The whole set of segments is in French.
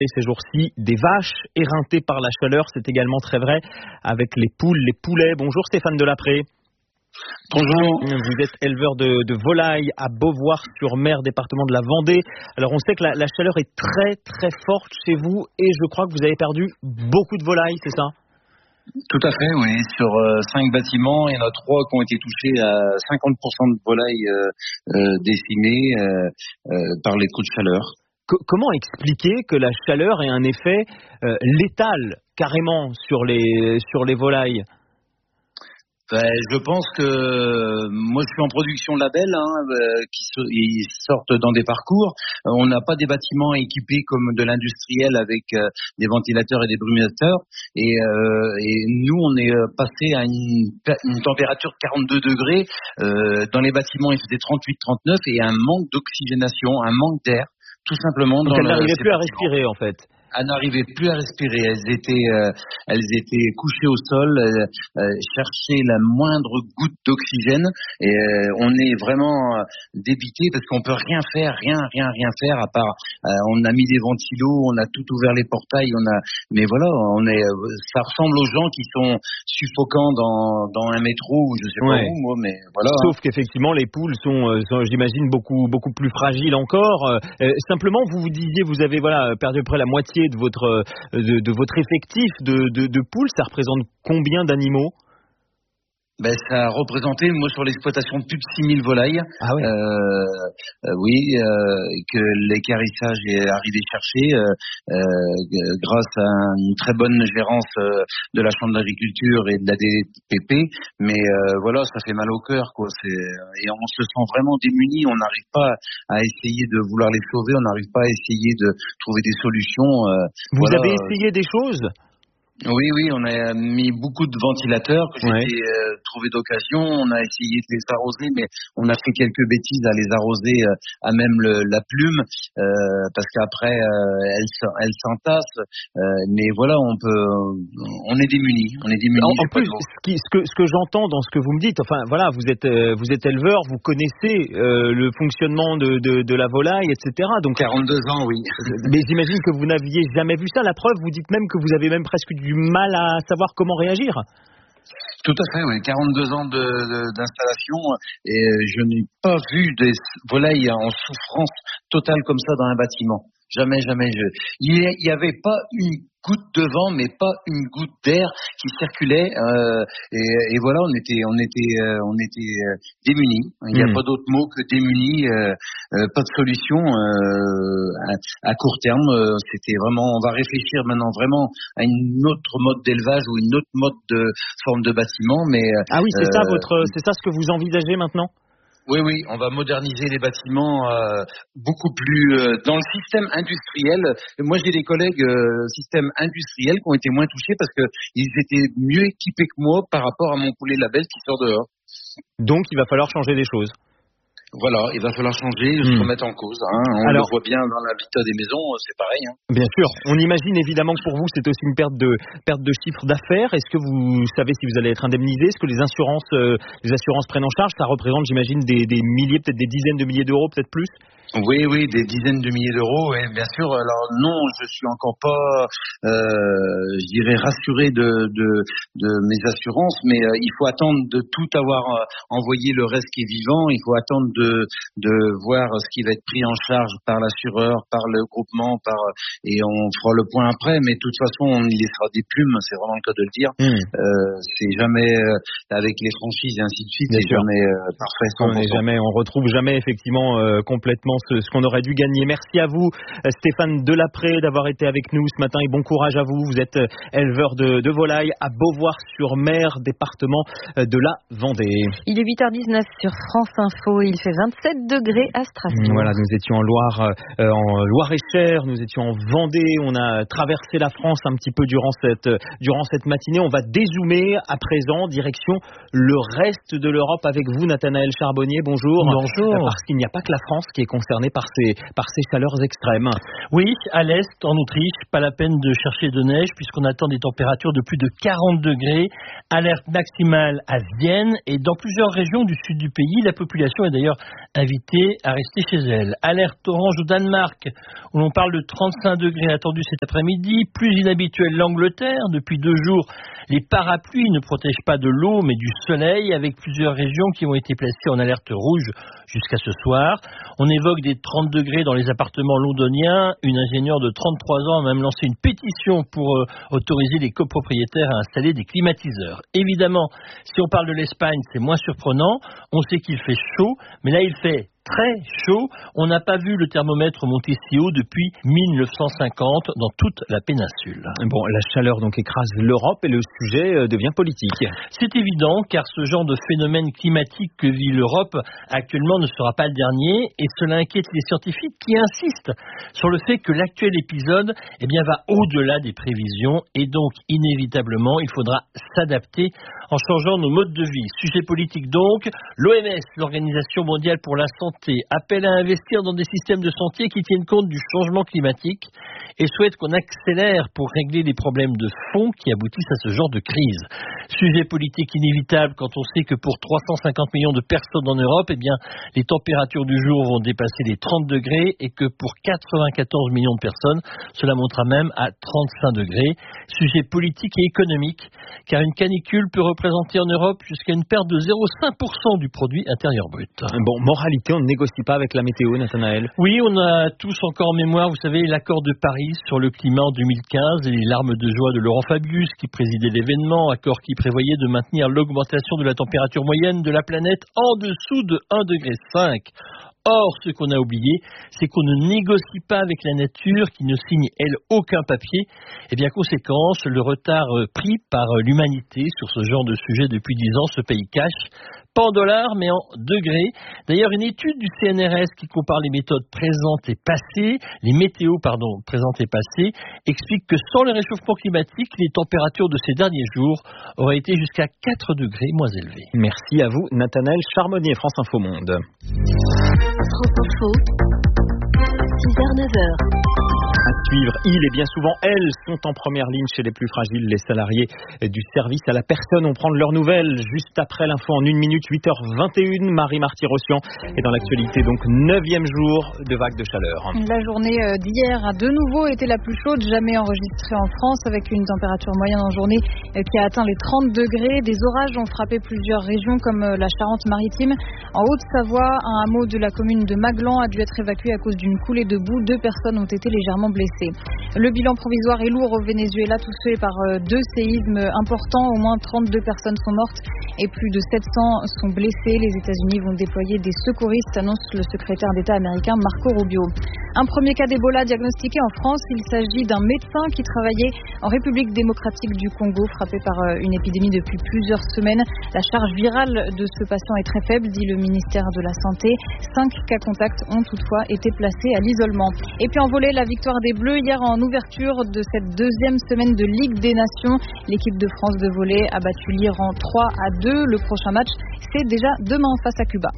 Ces jours-ci, des vaches éreintées par la chaleur, c'est également très vrai avec les poules, les poulets. Bonjour Stéphane Delapré. Bonjour. Vous êtes éleveur de volailles à Beauvoir-sur-Mer, département de la Vendée. Alors on sait que la chaleur est très très forte chez vous et je crois que vous avez perdu beaucoup de volailles, c'est ça ? Tout à fait, oui. Sur 5 bâtiments, il y en a 3 qui ont été touchés à 50% de volailles décimées par les coups de chaleur. Comment expliquer que la chaleur ait un effet létal carrément sur les volailles ? Je pense que moi je suis en production label ils sortent dans des parcours. On n'a pas des bâtiments équipés comme de l'industriel avec des ventilateurs et des brumisateurs. Et nous on est passé à une température de 42 degrés. Dans les bâtiments il faisait 38-39 et un manque d'oxygénation, un manque d'air. Tout simplement. Donc elles n'arrivaient plus à respirer en fait. Elles n'arrivaient plus à respirer. Elles étaient couchées au sol, cherchaient la moindre goutte d'oxygène. Et on est vraiment débité parce qu'on peut rien faire à part. On a mis des ventilos, on a tout ouvert les portails, mais voilà, ça ressemble aux gens qui sont suffocants dans un métro ou je sais pas où, moi, mais voilà. Sauf qu'effectivement les poules sont j'imagine beaucoup plus fragiles encore. Simplement, vous disiez, vous avez perdu à peu près la moitié de votre effectif de poules. Ça représente combien d'animaux ? Ça a représenté, moi, sur l'exploitation, plus de 6000 volailles. Ah oui. Que l'équarrissage est arrivé chercher grâce à une très bonne gérance de la Chambre d'agriculture et de la DPP. Mais voilà, ça fait mal au cœur, quoi. Et on se sent vraiment démunis. On n'arrive pas à essayer de vouloir les sauver. On n'arrive pas à essayer de trouver des solutions. Vous avez essayé des choses ? Oui, on a mis beaucoup de ventilateurs que j'ai trouvé d'occasion. On a essayé de les arroser, mais on a fait quelques bêtises à les arroser à même la plume, parce qu'après elles s'entassent. Mais voilà, on est démunis. En plus, ce que j'entends dans ce que vous me dites, enfin voilà, vous êtes éleveur, vous connaissez le fonctionnement de la volaille, etc. Donc 42 ans, oui. Mais j'imagine que vous n'aviez jamais vu ça. La preuve, vous dites même que vous avez même presque du mal à savoir comment réagir. Tout à fait, oui. 42 ans d'installation et je n'ai pas vu des volailles en souffrance totale comme ça dans un bâtiment. Jamais. Il n'y avait pas une goutte de vent, mais pas une goutte d'air qui circulait. Et voilà, on était démunis. Il n'y a pas d'autre mot que démunis. Pas de solution à court terme. C'était vraiment. On va réfléchir maintenant vraiment à une autre mode d'élevage ou une autre mode de forme de bâtiment. Mais oui, c'est ça ce que vous envisagez maintenant. Oui, on va moderniser les bâtiments beaucoup plus dans le système industriel. Moi, j'ai des collègues système industriel qui ont été moins touchés parce que ils étaient mieux équipés que moi par rapport à mon poulet label qui sort dehors. Donc, il va falloir changer des choses. Voilà, il va falloir changer, se remettre en cause. On le voit bien dans l'habitat des maisons, c'est pareil. Bien sûr, on imagine évidemment que pour vous, c'est aussi une perte de chiffre d'affaires. Est-ce que vous savez si vous allez être indemnisé ? Est-ce que les assurances prennent en charge ? Ça représente, j'imagine, des milliers, peut-être des dizaines de milliers d'euros, peut-être plus ? Oui, des dizaines de milliers d'euros, et bien sûr. Alors non, je suis encore pas, je dirais, rassuré de mes assurances, mais il faut attendre de tout avoir envoyé le reste qui est vivant. Il faut attendre de voir ce qui va être pris en charge par l'assureur, par le groupement, et on fera le point après. Mais de toute façon, on y laissera des plumes, c'est vraiment le cas de le dire. C'est jamais avec les franchises et ainsi de suite, c'est jamais parfait. On retrouve jamais effectivement complètement ce qu'on aurait dû gagner. Merci à vous Stéphane Delapré d'avoir été avec nous ce matin et bon courage à vous. Vous êtes éleveur de volailles à Beauvoir-sur-Mer, département de la Vendée. Il est 8h19 sur France Info, il fait 27 degrés à Strasbourg. Voilà, nous étions en Loire-et-Cher, nous étions en Vendée, on a traversé la France un petit peu durant cette matinée. On va dézoomer à présent direction le reste de l'Europe avec vous Nathanaël Charbonnier. Bonjour. Bonjour. Parce qu'il n'y a pas que la France qui est concernée concernés par ces chaleurs extrêmes. Oui, à l'est, en Autriche, pas la peine de chercher de neige puisqu'on attend des températures de plus de 40 degrés. Alerte maximale à Vienne et dans plusieurs régions du sud du pays, la population est d'ailleurs invitée à rester chez elle. Alerte orange au Danemark où l'on parle de 35 degrés attendus cet après-midi. Plus inhabituel l'Angleterre. Depuis 2 jours, les parapluies ne protègent pas de l'eau mais du soleil avec plusieurs régions qui ont été placées en alerte rouge jusqu'à ce soir. On évoque des 30 degrés dans les appartements londoniens. Une ingénieure de 33 ans a même lancé une pétition pour autoriser les copropriétaires à installer des climatiseurs. Évidemment, si on parle de l'Espagne, c'est moins surprenant. On sait qu'il fait chaud, mais là il fait très chaud. On n'a pas vu le thermomètre monter si haut depuis 1950 dans toute la péninsule. Bon, la chaleur donc écrase l'Europe et le sujet devient politique. C'est évident car ce genre de phénomène climatique que vit l'Europe actuellement ne sera pas le dernier et cela inquiète les scientifiques qui insistent sur le fait que l'actuel épisode va au-delà des prévisions et donc inévitablement il faudra s'adapter en changeant nos modes de vie. Sujet politique donc, l'OMS, l'Organisation mondiale pour la santé, appelle à investir dans des systèmes de santé qui tiennent compte du changement climatique et souhaite qu'on accélère pour régler les problèmes de fond qui aboutissent à ce genre de crise. Sujet politique inévitable quand on sait que pour 350 millions de personnes en Europe, les températures du jour vont dépasser les 30 degrés et que pour 94 millions de personnes, cela montera même à 35 degrés. Sujet politique et économique, car une canicule peut représenter en Europe jusqu'à une perte de 0,5% du produit intérieur brut. Bon, moralité, on ne négocie pas avec la météo, Nathanaël. Oui, on a tous encore en mémoire, vous savez, l'accord de Paris sur le climat en 2015 et les larmes de joie de Laurent Fabius qui présidait l'événement, accord qui prévoyait de maintenir l'augmentation de la température moyenne de la planète en dessous de 1,5 degré. Or, ce qu'on a oublié, c'est qu'on ne négocie pas avec la nature qui ne signe, elle, aucun papier. Conséquence, le retard pris par l'humanité sur ce genre de sujet depuis 10 ans se paye cash, pas en dollars, mais en degrés. D'ailleurs, une étude du CNRS qui compare les méthodes présentes et passées, les météos, présentes et passées, explique que sans le réchauffement climatique, les températures de ces derniers jours auraient été jusqu'à 4 degrés moins élevées. Merci à vous, Nathanaël Charbonnier, France Info Monde. France Info, 6h-9h. À suivre, ils et bien souvent elles sont en première ligne chez les plus fragiles, les salariés du service à la personne. On prend de leurs nouvelles juste après l'info en 1 minute, 8h21. Marie Marty-Rossian est dans l'actualité, donc 9e jour de vague de chaleur. La journée d'hier a de nouveau été la plus chaude jamais enregistrée en France, avec une température moyenne en journée qui a atteint les 30 degrés. Des orages ont frappé plusieurs régions comme la Charente-Maritime. En Haute-Savoie, un hameau de la commune de Maglan a dû être évacué à cause d'une coulée de boue. 2 personnes ont été légèrement blessées. Le bilan provisoire est lourd au Venezuela, touché par 2 séismes importants. Au moins 32 personnes sont mortes et plus de 700 sont blessées. Les États-Unis vont déployer des secouristes, annonce le secrétaire d'État américain Marco Rubio. Un premier cas d'Ebola diagnostiqué en France. Il s'agit d'un médecin qui travaillait en République démocratique du Congo, frappé par une épidémie depuis plusieurs semaines. La charge virale de ce patient est très faible, dit le ministère de la Santé. 5 cas contacts ont toutefois été placés à l'isolement. Et puis en volley, la victoire des Bleus hier en ouverture de cette 2e semaine de Ligue des Nations. L'équipe de France de volley a battu l'Iran 3-2. Le prochain match, c'est déjà demain face à Cuba.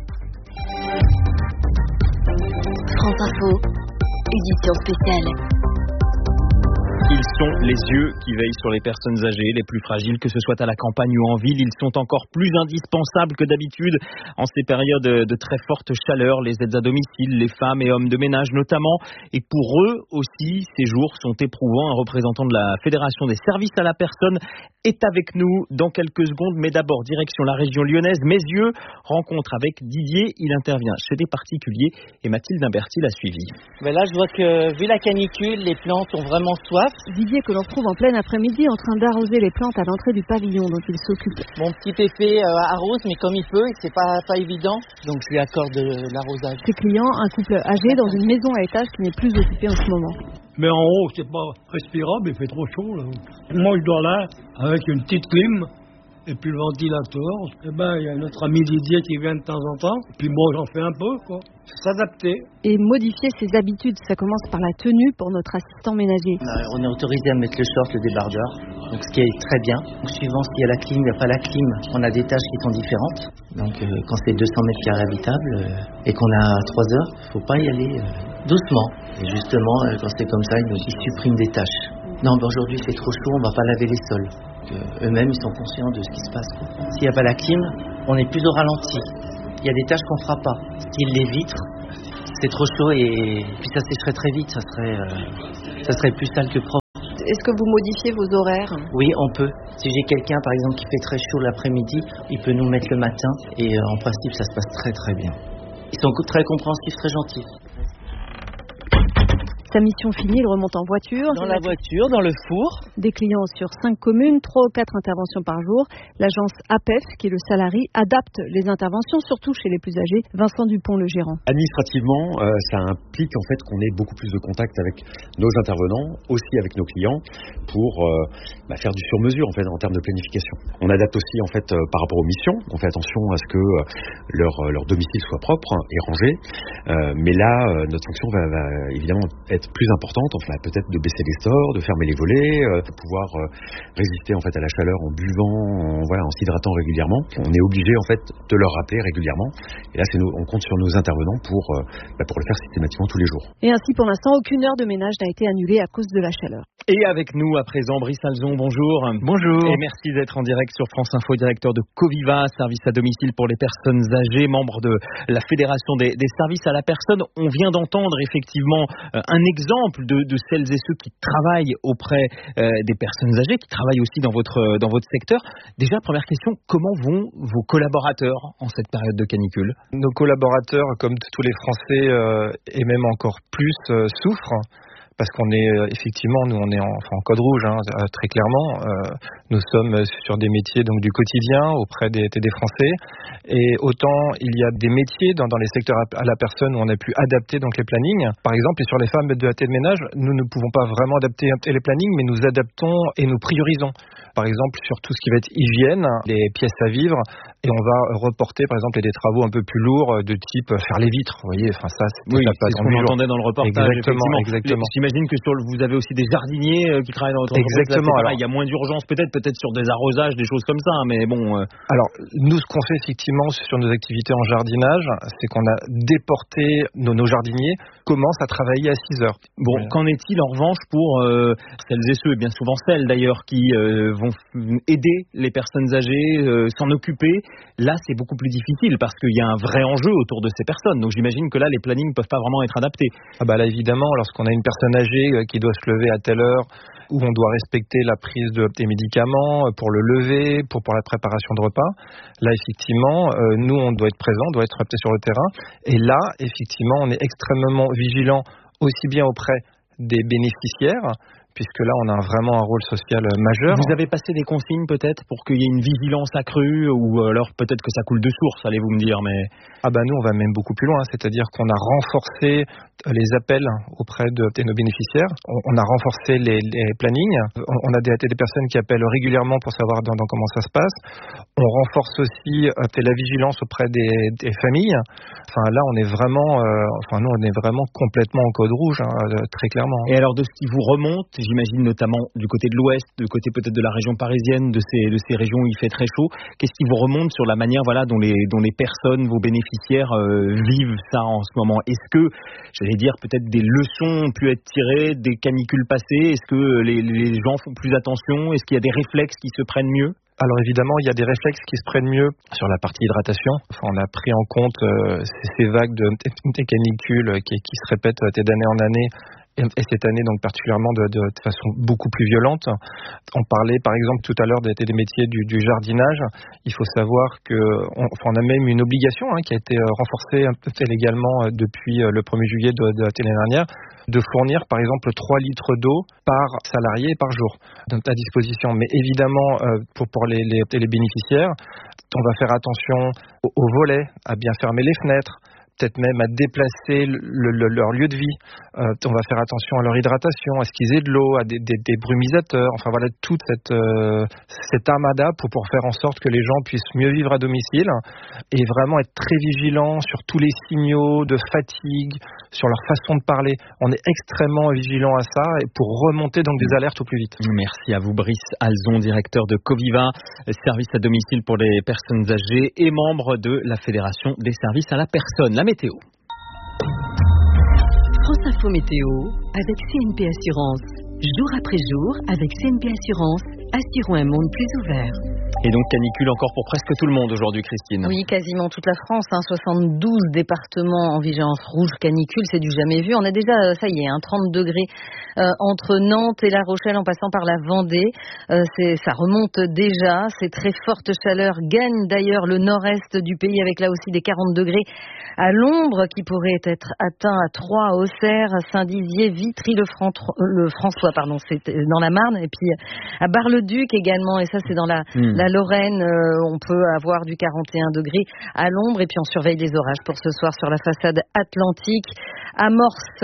France Info, édition spéciale. Ils sont les yeux qui veillent sur les personnes âgées, les plus fragiles, que ce soit à la campagne ou en ville. Ils sont encore plus indispensables que d'habitude en ces périodes de très forte chaleur. Les aides à domicile, les femmes et hommes de ménage notamment. Et pour eux aussi, ces jours sont éprouvants. Un représentant de la Fédération des services à la personne est avec nous dans quelques secondes. Mais d'abord, direction la région lyonnaise. Mes yeux, rencontre avec Didier. Il intervient chez des particuliers et Mathilde Imberti l'a suivi. Mais là, je vois que vu la canicule, les plantes ont vraiment soif. Didier que l'on trouve en plein après-midi en train d'arroser les plantes à l'entrée du pavillon dont il s'occupe. Mon petit pépé arrose, mais comme il peut, c'est pas évident, donc je lui accorde l'arrosage. Ses clients, un couple âgé dans une maison à étage qui n'est plus occupée en ce moment. Mais en haut, c'est pas respirable, il fait trop chaud là. Moi, je dors là avec une petite clim Et puis le ventilateur, il y a notre ami Didier qui vient de temps en temps. Et puis moi, j'en fais un peu, quoi. S'adapter. Et modifier ses habitudes, ça commence par la tenue pour notre assistant ménager. On est autorisé à mettre le short, le débardeur, donc ce qui est très bien. Donc, suivant s'il y a la clim, il n'y a pas la clim, on a des tâches qui sont différentes. Donc quand c'est 200 mètres carrés habitables et qu'on a 3 heures, il ne faut pas y aller doucement. Et justement, quand c'est comme ça, ils suppriment des tâches. Non, aujourd'hui c'est trop chaud, on ne va pas laver les sols. Eux-mêmes, ils sont conscients de ce qui se passe, quoi. S'il n'y a pas la clim, on est plus au ralenti. Il y a des tâches qu'on ne fera pas. Style les vitres, c'est trop chaud et puis ça sécherait très vite, ça serait plus sale que propre. Est-ce que vous modifiez vos horaires ? Oui, on peut. Si j'ai quelqu'un, par exemple, qui fait très chaud l'après-midi, il peut nous mettre le matin et en principe, ça se passe très très bien. Ils sont très compréhensifs, très gentils. Sa mission finie, il remonte en voiture. Dans la voiture, dans le four. Des clients sur 5 communes, 3 ou 4 interventions par jour. L'agence APEF, qui est le salarié, adapte les interventions, surtout chez les plus âgés. Vincent Dupont, le gérant. Administrativement, ça implique en fait qu'on ait beaucoup plus de contact avec nos intervenants, aussi avec nos clients, pour faire du sur-mesure en fait en termes de planification. On adapte aussi en fait par rapport aux missions. On fait attention à ce que leur domicile soit propre et rangé. Mais là, notre fonction va évidemment être plus importante, enfin peut-être de baisser les stores, de fermer les volets, de pouvoir résister en fait à la chaleur en buvant, en s'hydratant régulièrement. On est obligé en fait de leur rappeler régulièrement. Et là, on compte sur nos intervenants pour le faire systématiquement tous les jours. Et ainsi, pour l'instant, aucune heure de ménage n'a été annulée à cause de la chaleur. Et avec nous à présent, Brice Alzon, bonjour. Bonjour. Et merci d'être en direct sur France Info, directeur de Coviva, service à domicile pour les personnes âgées, membre de la Fédération des services à la personne. On vient d'entendre effectivement un exemple de celles et ceux qui travaillent auprès des personnes âgées, qui travaillent aussi dans votre secteur. Déjà, première question, comment vont vos collaborateurs en cette période de canicule ? Nos collaborateurs, comme tous les Français, et même encore plus, souffrent. Parce qu'on est effectivement, nous on est en code rouge, très clairement. Nous sommes sur des métiers donc du quotidien auprès des Français. Et autant il y a des métiers dans les secteurs à la personne où on a pu adapter donc les plannings. Par exemple, et sur les femmes de ménage, nous ne pouvons pas vraiment adapter les plannings, mais nous adaptons et nous priorisons. Par exemple, sur tout ce qui va être hygiène, les pièces à vivre, et on va reporter par exemple des travaux un peu plus lourds de type faire les vitres. Vous voyez, ça c'est ce qu'on entendait dans le reportage. Exactement. J'imagine que vous avez aussi des jardiniers qui travaillent dans votre entreprise. Exactement. Alors, il y a moins d'urgence peut-être sur des arrosages, des choses comme ça, mais bon. Alors, nous, ce qu'on fait effectivement sur nos activités en jardinage, c'est qu'on a déporté nos jardiniers commencent à travailler à 6 heures. Bon, qu'en est-il en revanche pour celles et ceux, et bien souvent celles d'ailleurs, qui vont aider les personnes âgées, s'en occuper? Là, c'est beaucoup plus difficile parce qu'il y a un vrai enjeu autour de ces personnes. Donc, j'imagine que là, les plannings ne peuvent pas vraiment être adaptés. Là, évidemment, lorsqu'on a une personne âgée qui doit se lever à telle heure, où on doit respecter la prise des médicaments pour le lever, pour la préparation de repas. Là, effectivement, nous, on doit être présent, on doit être sur le terrain. Et là, effectivement, on est extrêmement vigilant aussi bien auprès des bénéficiaires, puisque là, on a vraiment un rôle social majeur. Vous avez passé des consignes peut-être pour qu'il y ait une vigilance accrue, ou alors peut-être que ça coule de source, allez-vous me dire, mais... Nous, on va même beaucoup plus loin, c'est-à-dire qu'on a renforcé les appels auprès de nos bénéficiaires, on a renforcé les plannings, on a des personnes qui appellent régulièrement pour savoir dans comment ça se passe, on renforce aussi la vigilance auprès des familles. Là, on est vraiment, nous, on est vraiment complètement en code rouge, très clairement. Et alors, de ce qui vous remonte, j'imagine notamment du côté de l'Ouest, du côté peut-être de la région parisienne, de ces régions où il fait très chaud, qu'est-ce qui vous remonte sur la manière dont les personnes, vos bénéficiaires vivent ça en ce moment? Est-ce que, j'allais dire, peut-être des leçons ont pu être tirées des canicules passées? Est-ce que les gens font plus attention? Est-ce qu'il y a des réflexes qui se prennent mieux? Alors évidemment, il y a des réflexes qui se prennent mieux sur la partie hydratation. On a pris en compte ces vagues de canicules qui se répètent d'année en année. Et cette année, donc particulièrement de façon beaucoup plus violente. On parlait par exemple tout à l'heure des métiers du jardinage. Il faut savoir qu'on a même une obligation qui a été renforcée légalement depuis le 1er juillet de l'année dernière, de fournir par exemple 3 litres d'eau par salarié et par jour à disposition. Mais évidemment, pour les bénéficiaires, on va faire attention aux volets, à bien fermer les fenêtres, peut-être même à déplacer leur lieu de vie. On va faire attention à leur hydratation, à ce qu'ils aient de l'eau, à des brumisateurs. Enfin voilà, toute cette armada pour faire en sorte que les gens puissent mieux vivre à domicile et vraiment être très vigilants sur tous les signaux de fatigue, sur leur façon de parler. On est extrêmement vigilants à ça et pour remonter donc des alertes au plus vite. Merci à vous Brice Alzon, directeur de Coviva, service à domicile pour les personnes âgées et membre de la Fédération des services à la personne. La météo. France Info Météo avec CNP Assurance. Jour après jour, avec CNP Assurance, assurons un monde plus ouvert. Et donc canicule encore pour presque tout le monde aujourd'hui, Christine. Oui, quasiment toute la France, 72 départements en vigilance rouge canicule, c'est du jamais vu. On a déjà, ça y est, 30 degrés entre Nantes et La Rochelle en passant par la Vendée. Ça remonte déjà, ces très fortes chaleurs gagnent d'ailleurs le nord-est du pays avec là aussi des 40 degrés à l'ombre qui pourraient être atteints à Troyes, à Auxerre, à Saint-Dizier, Vitry, le François, c'est dans la Marne, et puis à Bar-le-Duc également, et ça c'est dans la Lorraine, on peut avoir du 41 degrés à l'ombre, et puis on surveille les orages pour ce soir sur la façade atlantique. Amorce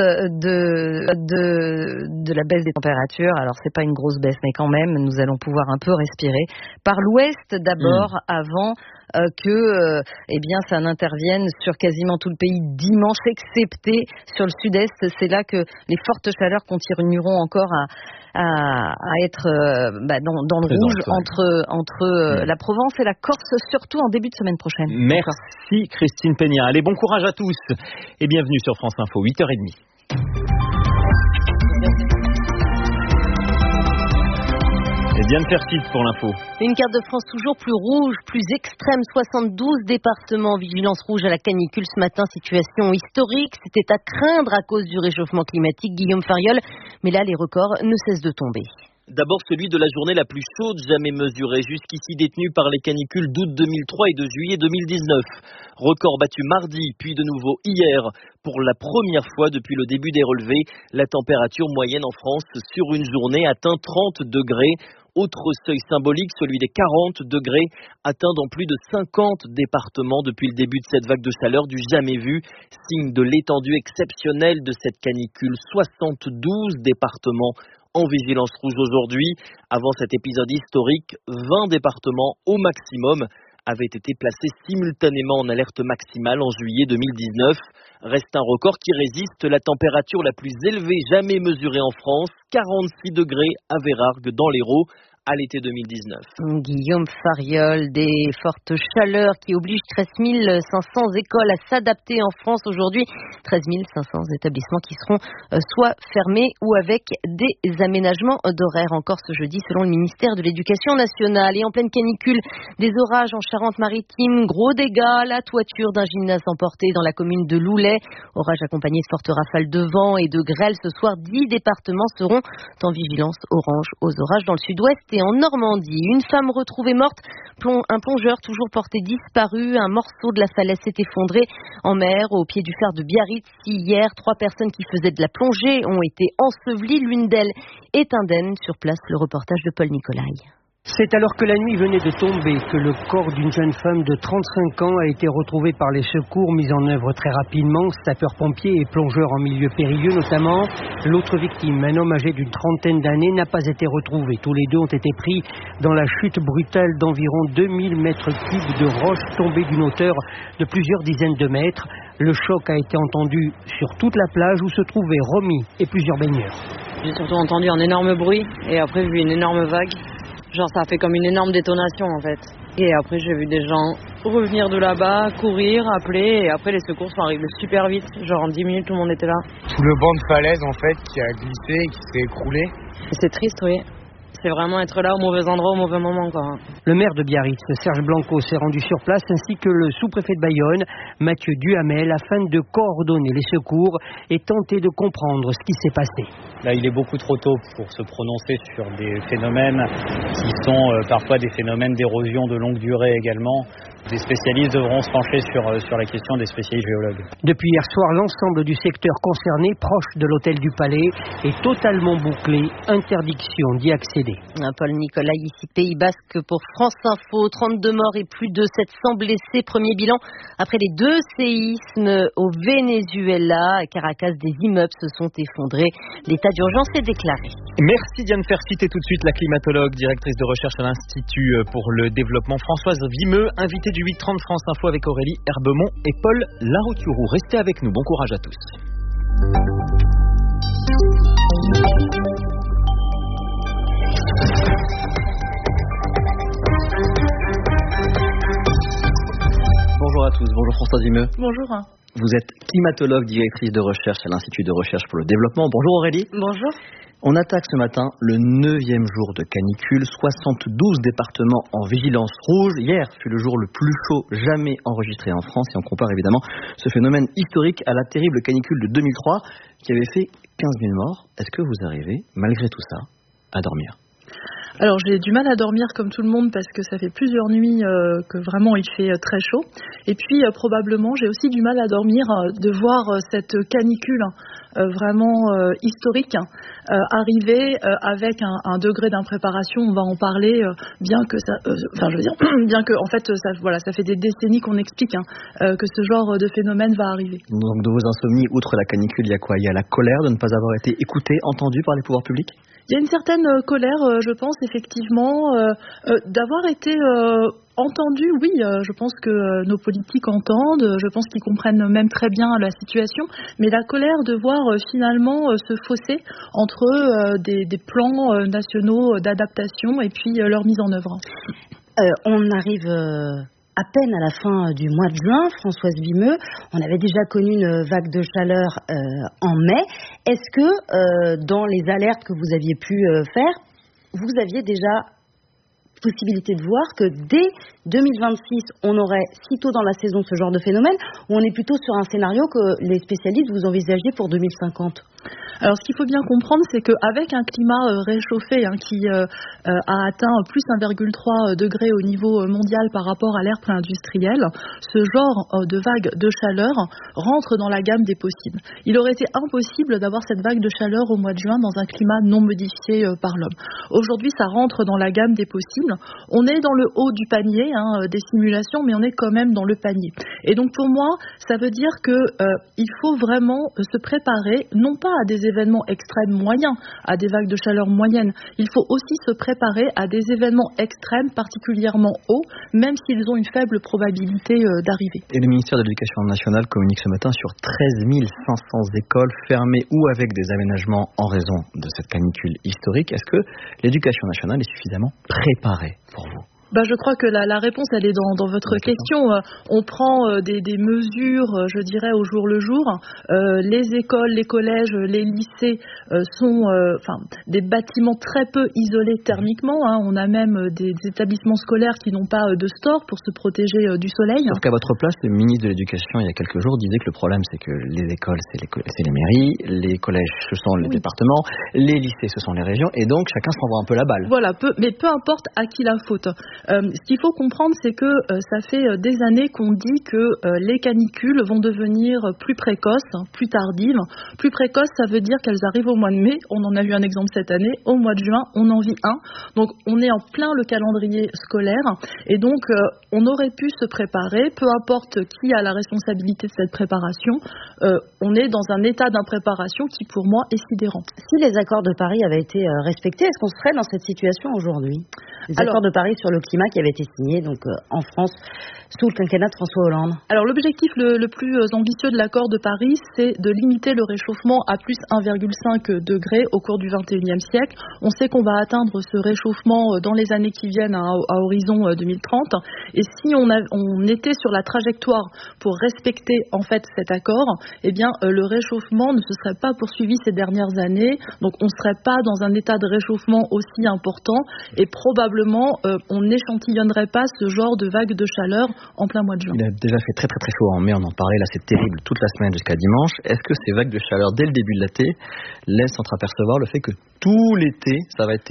de la baisse des températures, alors c'est pas une grosse baisse, mais quand même, nous allons pouvoir un peu respirer. Par l'ouest d'abord, avant que ça n'intervienne sur quasiment tout le pays dimanche, excepté sur le sud-est. C'est là que les fortes chaleurs continueront encore à être dans le rouge entre la Provence et la Corse, surtout en début de semaine prochaine. Merci Christine Peña. Allez, bon courage à tous et bienvenue sur France Info, 8h30. Et Diane Fertit pour l'info. Une carte de France toujours plus rouge, plus extrême, 72 départements, vigilance rouge à la canicule ce matin, situation historique, c'était à craindre à cause du réchauffement climatique, Guillaume Fariol, mais là les records ne cessent de tomber. D'abord celui de la journée la plus chaude jamais mesurée, jusqu'ici détenue par les canicules d'août 2003 et de juillet 2019. Record battu mardi, puis de nouveau hier. Pour la première fois depuis le début des relevés, la température moyenne en France sur une journée atteint 30 degrés. Autre seuil symbolique, celui des 40 degrés, atteint dans plus de 50 départements depuis le début de cette vague de chaleur du jamais vu. Signe de l'étendue exceptionnelle de cette canicule, 72 départements en vigilance rouge aujourd'hui. Avant cet épisode historique, 20 départements au maximum avaient été placés simultanément en alerte maximale en juillet 2019. Reste un record qui résiste, la température la plus élevée jamais mesurée en France, 46 degrés à Vérargues dans l'Hérault, à l'été 2019. Guillaume Fariol, des fortes chaleurs qui obligent 13 500 écoles à s'adapter en France aujourd'hui. 13 500 établissements qui seront soit fermés ou avec des aménagements d'horaire encore ce jeudi selon le ministère de l'Éducation nationale. Et en pleine canicule, des orages en Charente-Maritime, gros dégâts, la toiture d'un gymnase emporté dans la commune de Loulay. Orage accompagné de fortes rafales de vent et de grêle. Ce soir, 10 départements seront en vigilance orange aux orages dans le sud-ouest et en Normandie. Une femme retrouvée morte, un plongeur toujours porté disparu, un morceau de la falaise s'est effondré en mer au pied du phare de Biarritz. Hier, 3 personnes qui faisaient de la plongée ont été ensevelies, l'une d'elles est indemne. Sur place, le reportage de Paul Nicolai. C'est alors que la nuit venait de tomber que le corps d'une jeune femme de 35 ans a été retrouvé par les secours mis en œuvre très rapidement, sapeurs-pompiers et plongeurs en milieu périlleux notamment. L'autre victime, un homme âgé d'une trentaine d'années, n'a pas été retrouvé. Tous les deux ont été pris dans la chute brutale d'environ 2000 mètres cubes de roches tombées d'une hauteur de plusieurs dizaines de mètres. Le choc a été entendu sur toute la plage où se trouvaient Romy et plusieurs baigneurs. J'ai surtout entendu un énorme bruit et après j'ai vu une énorme vague. Genre ça a fait comme une énorme détonation en fait. Et après j'ai vu des gens revenir de là-bas, courir, appeler et après les secours sont arrivés super vite. Genre en 10 minutes tout le monde était là. Tout le banc de falaise en fait qui a glissé et qui s'est écroulé. C'est triste oui. C'est vraiment être là au mauvais endroit, au mauvais moment quoi. Le maire de Biarritz, Serge Blanco, s'est rendu sur place ainsi que le sous-préfet de Bayonne, Mathieu Duhamel, afin de coordonner les secours et tenter de comprendre ce qui s'est passé. Là, il est beaucoup trop tôt pour se prononcer sur des phénomènes qui sont parfois des phénomènes d'érosion de longue durée également. Des spécialistes devront se pencher sur la question des spécialistes géologues. Depuis hier soir, l'ensemble du secteur concerné, proche de l'hôtel du Palais, est totalement bouclé. Interdiction d'y accéder. Paul Nicolai, ici Pays Basque pour France Info. 32 morts et plus de 700 blessés. Premier bilan après les 2 séismes au Venezuela. À Caracas, des immeubles se sont effondrés. L'état d'urgence est déclaré. Merci Diane Fersit. Et tout de suite la climatologue, directrice de recherche à l'Institut pour le développement, Françoise Vimeux, invitée du 8h30 France Info avec Aurélie Herbemont et Paul Larouturou. Restez avec nous, bon courage à tous. Bonjour à tous, bonjour Françoise Vimeux. Bonjour. Vous êtes climatologue, directrice de recherche à l'Institut de recherche pour le développement. Bonjour Aurélie. Bonjour. On attaque ce matin le 9e jour de canicule, 72 départements en vigilance rouge. Hier fut le jour le plus chaud jamais enregistré en France et on compare évidemment ce phénomène historique à la terrible canicule de 2003 qui avait fait 15 000 morts. Est-ce que vous arrivez, malgré tout ça, à dormir ? Alors j'ai du mal à dormir comme tout le monde parce que ça fait plusieurs nuits que vraiment il fait très chaud. Et puis probablement j'ai aussi du mal à dormir de voir cette canicule vraiment historique arriver avec un degré d'impréparation. On va en parler bien que ça, bien que en fait ça fait des décennies qu'on explique que ce genre de phénomène va arriver. Donc de vos insomnies, outre la canicule, il y a quoi ? Il y a la colère de ne pas avoir été écouté, entendu par les pouvoirs publics ? Il y a une certaine colère, je pense, effectivement, d'avoir été entendu, oui, je pense que nos politiques entendent, je pense qu'ils comprennent même très bien la situation, mais la colère de voir finalement se fausser entre des plans nationaux d'adaptation et puis leur mise en œuvre. On arrive à peine à la fin du mois de juin, Françoise Vimeux, on avait déjà connu une vague de chaleur en mai. Est-ce que dans les alertes que vous aviez pu faire, vous aviez déjà possibilité de voir que dès 2026, on aurait sitôt dans la saison ce genre de phénomène, ou on est plutôt sur un scénario que les spécialistes vous envisagiez pour 2050 ? Alors ce qu'il faut bien comprendre, c'est qu'avec un climat réchauffé qui a atteint plus 1,3 degré au niveau mondial par rapport à l'ère pré-industrielle, ce genre de vague de chaleur rentre dans la gamme des possibles. Il aurait été impossible d'avoir cette vague de chaleur au mois de juin dans un climat non modifié par l'homme. Aujourd'hui, ça rentre dans la gamme des possibles. On est dans le haut du panier des simulations, mais on est quand même dans le panier. Et donc pour moi, ça veut dire que il faut vraiment se préparer, non pas à des événements extrêmes moyens, à des vagues de chaleur moyennes. Il faut aussi se préparer à des événements extrêmes particulièrement hauts, même s'ils ont une faible probabilité d'arriver. Et le ministère de l'Éducation nationale communique ce matin sur 13 500 écoles fermées ou avec des aménagements en raison de cette canicule historique. Est-ce que l'Éducation nationale est suffisamment préparée pour vous ? Je crois que la réponse, elle est dans votre question. On prend des mesures, je dirais, au jour le jour. Les écoles, les collèges, les lycées sont des bâtiments très peu isolés thermiquement. On a même des établissements scolaires qui n'ont pas de store pour se protéger du soleil. Sauf qu'à votre place, le ministre de l'Éducation, il y a quelques jours, disait que le problème, c'est que les écoles, c'est les mairies, les collèges, ce sont les départements, les lycées, ce sont les régions, et donc chacun se renvoie un peu la balle. Voilà, mais peu importe à qui la faute. Ce qu'il faut comprendre, c'est que ça fait des années qu'on dit que les canicules vont devenir plus précoces, plus tardives. Plus précoces, ça veut dire qu'elles arrivent au mois de mai. On en a eu un exemple cette année. Au mois de juin, on en vit un. Donc, on est en plein le calendrier scolaire. Et donc, on aurait pu se préparer, peu importe qui a la responsabilité de cette préparation. On est dans un état d'impréparation qui, pour moi, est sidérant. Si les accords de Paris avaient été respectés, est-ce qu'on serait dans cette situation aujourd'hui ? Les accords de Paris sur le climat qui avait été signé en France sous le quinquennat de François Hollande. Alors l'objectif le plus ambitieux de l'accord de Paris, c'est de limiter le réchauffement à plus 1,5 degré au cours du 21e siècle. On sait qu'on va atteindre ce réchauffement dans les années qui viennent à horizon 2030. Et si on était sur la trajectoire pour respecter en fait cet accord, eh bien le réchauffement ne se serait pas poursuivi ces dernières années. Donc on ne serait pas dans un état de réchauffement aussi important et probablement on n'échantillonnerait pas ce genre de vague de chaleur en plein mois de juin. Il a déjà fait très très très chaud en mai, on en parlait, là c'est terrible toute la semaine jusqu'à dimanche. Est-ce que ces vagues de chaleur dès le début de l'été laissent entreapercevoir le fait que tout l'été ça va être terrible ?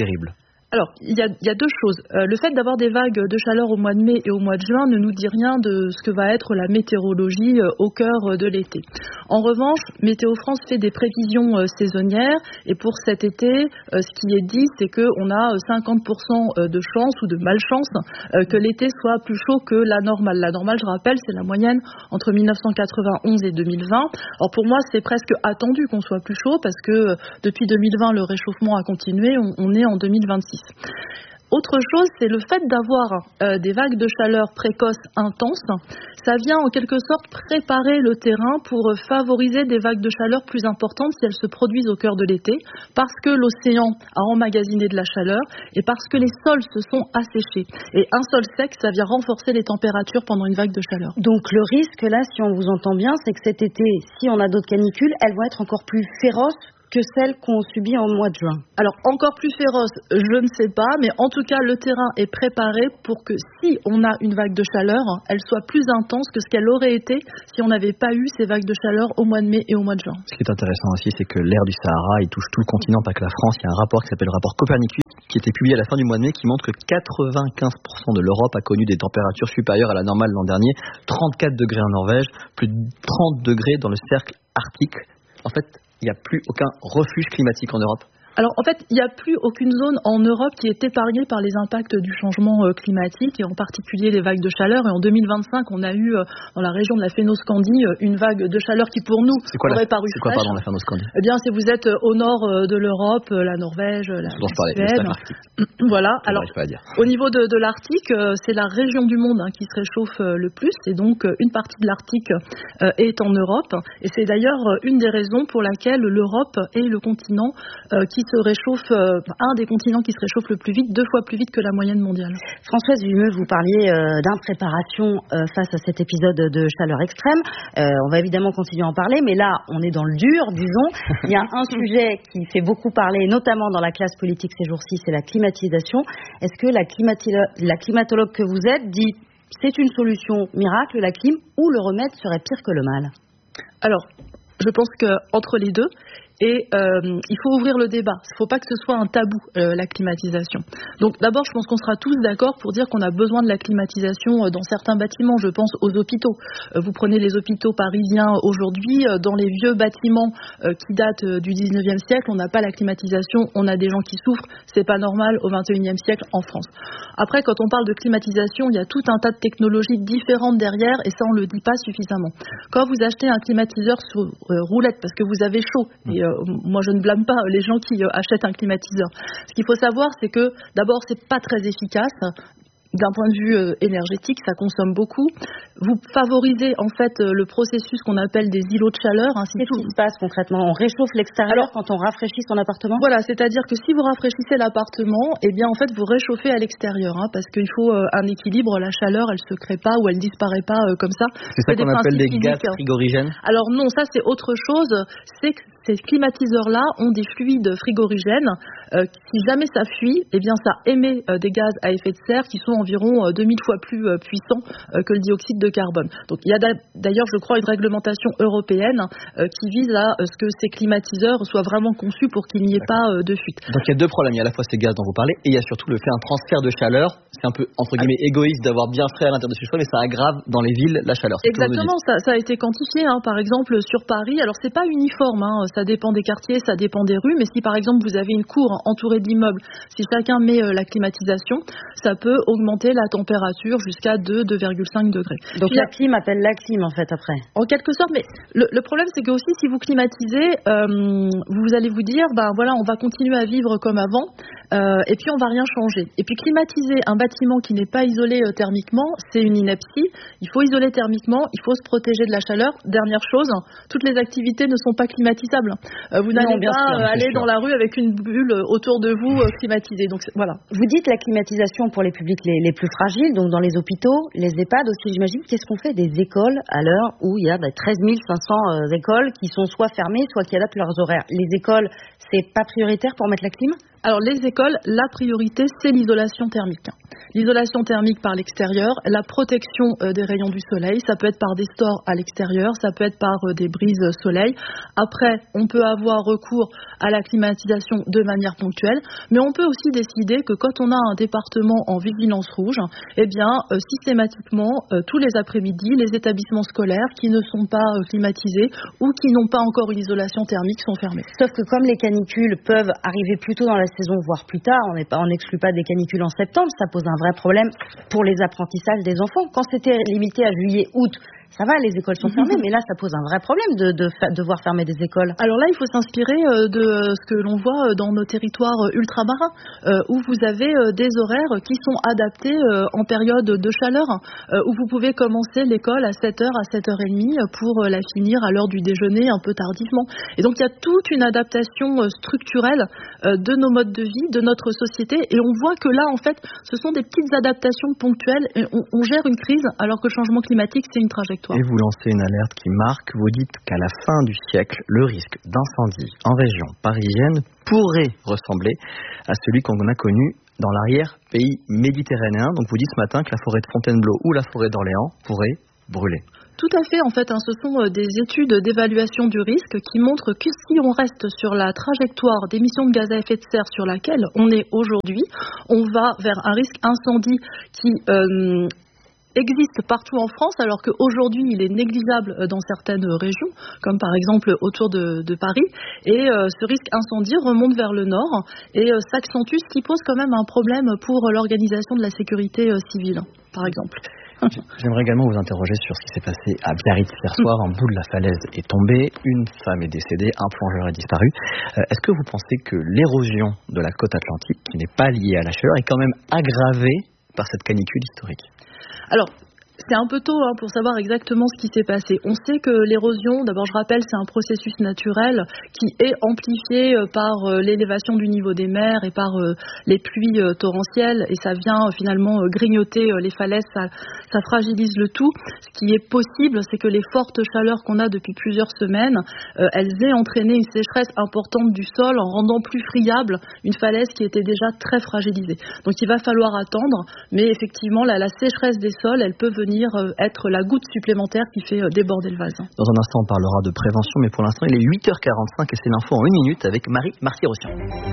Alors, il y a deux choses. Le fait d'avoir des vagues de chaleur au mois de mai et au mois de juin ne nous dit rien de ce que va être la météorologie au cœur de l'été. En revanche, Météo France fait des prévisions saisonnières et pour cet été, ce qui est dit, c'est qu'on a 50% de chance ou de malchance que l'été soit plus chaud que la normale. La normale, je rappelle, c'est la moyenne entre 1991 et 2020. Alors pour moi, c'est presque attendu qu'on soit plus chaud parce que depuis 2020, le réchauffement a continué. On est en 2026. Autre chose, c'est le fait d'avoir des vagues de chaleur précoces intenses. Ça vient en quelque sorte préparer le terrain pour favoriser des vagues de chaleur plus importantes si elles se produisent au cœur de l'été, parce que l'océan a emmagasiné de la chaleur et parce que les sols se sont asséchés. Et un sol sec, ça vient renforcer les températures pendant une vague de chaleur. Donc le risque là, si on vous entend bien, c'est que cet été, si on a d'autres canicules, elles vont être encore plus féroces que celles qu'on subit en mois de juin. Alors, encore plus féroce, je ne sais pas, mais en tout cas, le terrain est préparé pour que si on a une vague de chaleur, elle soit plus intense que ce qu'elle aurait été si on n'avait pas eu ces vagues de chaleur au mois de mai et au mois de juin. Ce qui est intéressant aussi, c'est que l'air du Sahara, il touche tout le continent, pas que la France. Il y a un rapport qui s'appelle le rapport Copernicus, qui était publié à la fin du mois de mai, qui montre que 95% de l'Europe a connu des températures supérieures à la normale l'an dernier, 34 degrés en Norvège, plus de 30 degrés dans le cercle arctique. En fait, il n'y a plus aucun refuge climatique en Europe. Alors en fait, il n'y a plus aucune zone en Europe qui est épargnée par les impacts du changement climatique et en particulier les vagues de chaleur. Et en 2025, on a eu dans la région de la Fénoscandie une vague de chaleur qui pour nous aurait paru fraîche. C'est quoi pardon la Fénoscandie ? Eh bien, si vous êtes au nord de l'Europe, la Norvège, la Suède. Voilà. Alors au niveau de l'Arctique, c'est la région du monde qui se réchauffe le plus et donc une partie de l'Arctique est en Europe. Et c'est d'ailleurs une des raisons pour laquelle l'Europe est le continent qui se réchauffe, un des continents qui se réchauffe le plus vite, 2 fois plus vite que la moyenne mondiale. Françoise Vimeux, vous parliez d'impréparation face à cet épisode de chaleur extrême. On va évidemment continuer à en parler, mais là, on est dans le dur, disons. Il y a un sujet qui fait beaucoup parler, notamment dans la classe politique ces jours-ci, c'est la climatisation. Est-ce que la climatologue que vous êtes dit c'est une solution miracle, la clim, ou le remède serait pire que le mal ? Alors, je pense qu'entre les deux, et il faut ouvrir le débat. Il ne faut pas que ce soit un tabou, la climatisation. Donc d'abord, je pense qu'on sera tous d'accord pour dire qu'on a besoin de la climatisation dans certains bâtiments. Je pense aux hôpitaux. Vous prenez les hôpitaux parisiens aujourd'hui, dans les vieux bâtiments qui datent du 19e siècle, on n'a pas la climatisation, on a des gens qui souffrent. C'est pas normal au 21e siècle en France. Après, quand on parle de climatisation, il y a tout un tas de technologies différentes derrière et ça, on ne le dit pas suffisamment. Quand vous achetez un climatiseur sous roulette parce que vous avez chaud, et moi je ne blâme pas les gens qui achètent un climatiseur. Ce qu'il faut savoir, c'est que d'abord c'est pas très efficace. D'un point de vue énergétique, ça consomme beaucoup. Vous favorisez en fait le processus qu'on appelle des îlots de chaleur. Qu'est-ce qui se passe concrètement ? On réchauffe l'extérieur quand on rafraîchit son appartement ? Voilà, c'est-à-dire que si vous rafraîchissez l'appartement, eh bien en fait vous réchauffez à l'extérieur, parce qu'il faut un équilibre. La chaleur, elle se crée pas ou elle disparaît pas comme ça. C'est ça qu'on appelle des gaz frigorigènes ? Alors non, ça c'est autre chose. C'est que ces climatiseurs-là ont des fluides frigorigènes. Si jamais ça fuit, eh bien ça émet des gaz à effet de serre qui sont environ 2000 fois plus puissants que le dioxyde de carbone. Donc il y a d'ailleurs, je crois, une réglementation européenne qui vise à ce que ces climatiseurs soient vraiment conçus pour qu'il n'y ait pas de fuite. Donc il y a 2 problèmes. Il y a à la fois ces gaz dont vous parlez et il y a surtout le fait d'un transfert de chaleur. C'est un peu, entre guillemets, égoïste d'avoir bien frais à l'intérieur de ce choix, mais ça aggrave dans les villes la chaleur. Exactement, ça a été quantifié, par exemple sur Paris. Alors c'est pas uniforme, ça dépend des quartiers, ça dépend des rues, mais si par exemple vous avez une cour entourée d'immeubles, si chacun met la climatisation, ça peut augmenter la température jusqu'à 2,5 degrés. Donc la clim appelle la clim en fait après. En quelque sorte, mais le problème c'est que aussi si vous climatisez, vous allez vous dire, voilà, on va continuer à vivre comme avant, et puis on va rien changer. Et puis climatiser un bâtiment qui n'est pas isolé thermiquement, c'est une ineptie. Il faut isoler thermiquement, il faut se protéger de la chaleur. Dernière chose, toutes les activités ne sont pas climatisables. Vous n'allez pas aller dans la rue avec une bulle autour de vous climatisée. Donc voilà. Vous dites la climatisation pour les publics les plus fragiles, donc dans les hôpitaux, les EHPAD aussi, j'imagine. Qu'est-ce qu'on fait des écoles à l'heure où il y a 13 500 écoles qui sont soit fermées, soit qui adaptent leurs horaires ? Les écoles, c'est pas prioritaire pour mettre la clim ? Alors les écoles, la priorité c'est l'isolation thermique. L'isolation thermique par l'extérieur, la protection des rayons du soleil, ça peut être par des stores à l'extérieur, ça peut être par des brises soleil. Après, on peut avoir recours à la climatisation de manière ponctuelle, mais on peut aussi décider que quand on a un département en vigilance rouge, eh bien systématiquement tous les après-midi, les établissements scolaires qui ne sont pas climatisés ou qui n'ont pas encore une isolation thermique sont fermés. Sauf que comme les canicules peuvent arriver plus tôt dans la saison, voire plus tard, on n'exclut pas des canicules en septembre, ça pose un vrai problème pour les apprentissages des enfants. Quand c'était limité à juillet, août, ça va, les écoles sont fermées, mais là, ça pose un vrai problème de devoir fermer des écoles. Alors là, il faut s'inspirer de ce que l'on voit dans nos territoires ultramarins, où vous avez des horaires qui sont adaptés en période de chaleur, où vous pouvez commencer l'école à 7h, à 7h30 pour la finir à l'heure du déjeuner un peu tardivement. Et donc, il y a toute une adaptation structurelle de nos modes de vie, de notre société, et on voit que là, en fait, ce sont des petites adaptations ponctuelles, et on gère une crise, alors que le changement climatique, c'est une trajectoire. Et vous lancez une alerte qui marque, vous dites qu'à la fin du siècle, le risque d'incendie en région parisienne pourrait ressembler à celui qu'on a connu dans l'arrière-pays méditerranéen. Donc vous dites ce matin que la forêt de Fontainebleau ou la forêt d'Orléans pourrait brûler. Tout à fait, en fait, ce sont des études d'évaluation du risque qui montrent que si on reste sur la trajectoire d'émissions de gaz à effet de serre sur laquelle on est aujourd'hui, on va vers un risque incendie qui existe partout en France, alors qu'aujourd'hui il est négligeable dans certaines régions, comme par exemple autour de Paris, et ce risque incendie remonte vers le nord et s'accentue, ce qui pose quand même un problème pour l'organisation de la sécurité civile, par exemple. J'aimerais également vous interroger sur ce qui s'est passé à Biarritz hier soir. Un bout de la falaise est tombé, une femme est décédée, un plongeur est disparu. Est-ce que vous pensez que l'érosion de la côte atlantique, qui n'est pas liée à la chaleur, est quand même aggravée par cette canicule historique ? Alors, c'est un peu tôt pour savoir exactement ce qui s'est passé. On sait que l'érosion, d'abord je rappelle, c'est un processus naturel qui est amplifié par l'élévation du niveau des mers et par les pluies torrentielles, et ça vient finalement grignoter les falaises, ça fragilise le tout. Ce qui est possible, c'est que les fortes chaleurs qu'on a depuis plusieurs semaines, elles aient entraîné une sécheresse importante du sol en rendant plus friable une falaise qui était déjà très fragilisée. Donc il va falloir attendre, mais effectivement la sécheresse des sols, elle peut venir être la goutte supplémentaire qui fait déborder le vase. Dans un instant, on parlera de prévention, mais pour l'instant, il est 8h45 et c'est l'info en 1 minute avec Marie Marty-Rossian.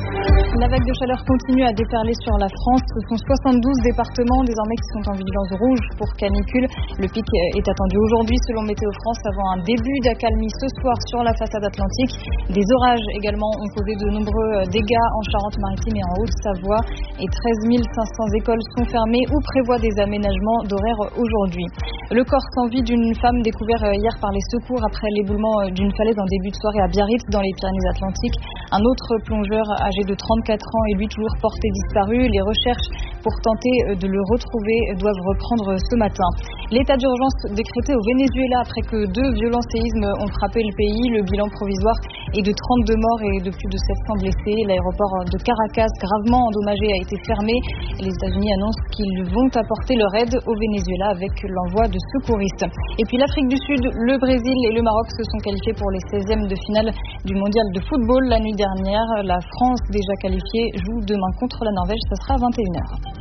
La vague de chaleur continue à déferler sur la France. Ce sont 72 départements désormais qui sont en vigilance rouge pour canicule. Le pic est attendu aujourd'hui selon Météo France avant un début d'accalmie ce soir sur la façade atlantique. Des orages également ont causé de nombreux dégâts en Charente-Maritime et en Haute-Savoie. Et 13 500 écoles sont fermées ou prévoient des aménagements d'horaires aujourd'hui. Le corps sans vie d'une femme découvert hier par les secours après l'éboulement d'une falaise en début de soirée à Biarritz dans les Pyrénées-Atlantiques. Un autre plongeur âgé de 34 ans et lui toujours porté disparu. Les recherches pour tenter de le retrouver doivent reprendre ce matin. L'état d'urgence décrété au Venezuela après que 2 violents séismes ont frappé le pays. Le bilan provisoire est de 32 morts et de plus de 700 blessés. L'aéroport de Caracas, gravement endommagé, a été fermé. Les États-Unis annoncent qu'ils vont apporter leur aide au Venezuela avec l'envoi de secouristes. Et puis l'Afrique du Sud, le Brésil et le Maroc se sont qualifiés pour les 16e de finale du mondial de football la nuit dernière. La France, déjà qualifiée, joue demain contre la Norvège. Ça sera à 21h.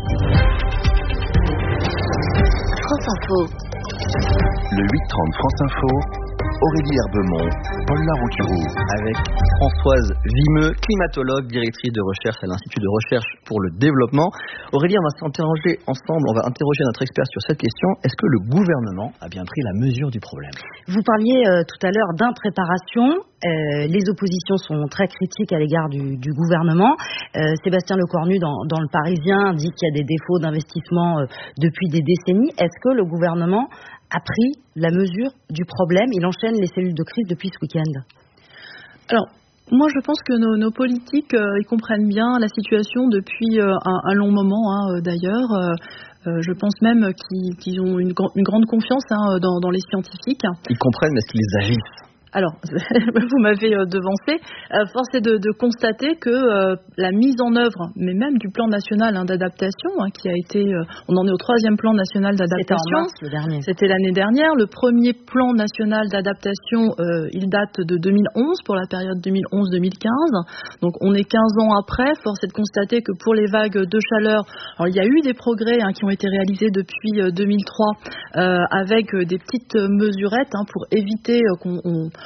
France Info. Le 8h30 France Info. Aurélie Herbemont, Paul Larouturou. Avec Françoise Vimeux, climatologue, directrice de recherche à l'Institut de recherche pour le développement. Aurélie, on va s'interroger ensemble, on va interroger notre expert sur cette question. Est-ce que le gouvernement a bien pris la mesure du problème ? Vous parliez tout à l'heure d'impréparation. Les oppositions sont très critiques à l'égard du gouvernement. Sébastien Lecornu, dans Le Parisien, dit qu'il y a des défauts d'investissement depuis des décennies. Est-ce que le gouvernement a pris la mesure du problème? Il enchaîne les cellules de crise depuis ce week-end. Alors, moi, je pense que nos politiques, ils comprennent bien la situation depuis un long moment, d'ailleurs. Je pense même qu'ils ont une grande confiance dans les scientifiques. Ils comprennent, mais est-ce qu'ils agissent ? Alors, vous m'avez devancé. Force est de constater que la mise en œuvre, mais même du plan national d'adaptation, qui a été, on en est au 3e plan national d'adaptation. C'était en mars, le dernier. C'était l'année dernière. Le premier plan national d'adaptation, il date de 2011 pour la période 2011-2015. Donc, on est 15 ans après. Force est de constater que pour les vagues de chaleur, alors il y a eu des progrès qui ont été réalisés depuis 2003 avec des petites mesurettes pour éviter qu'on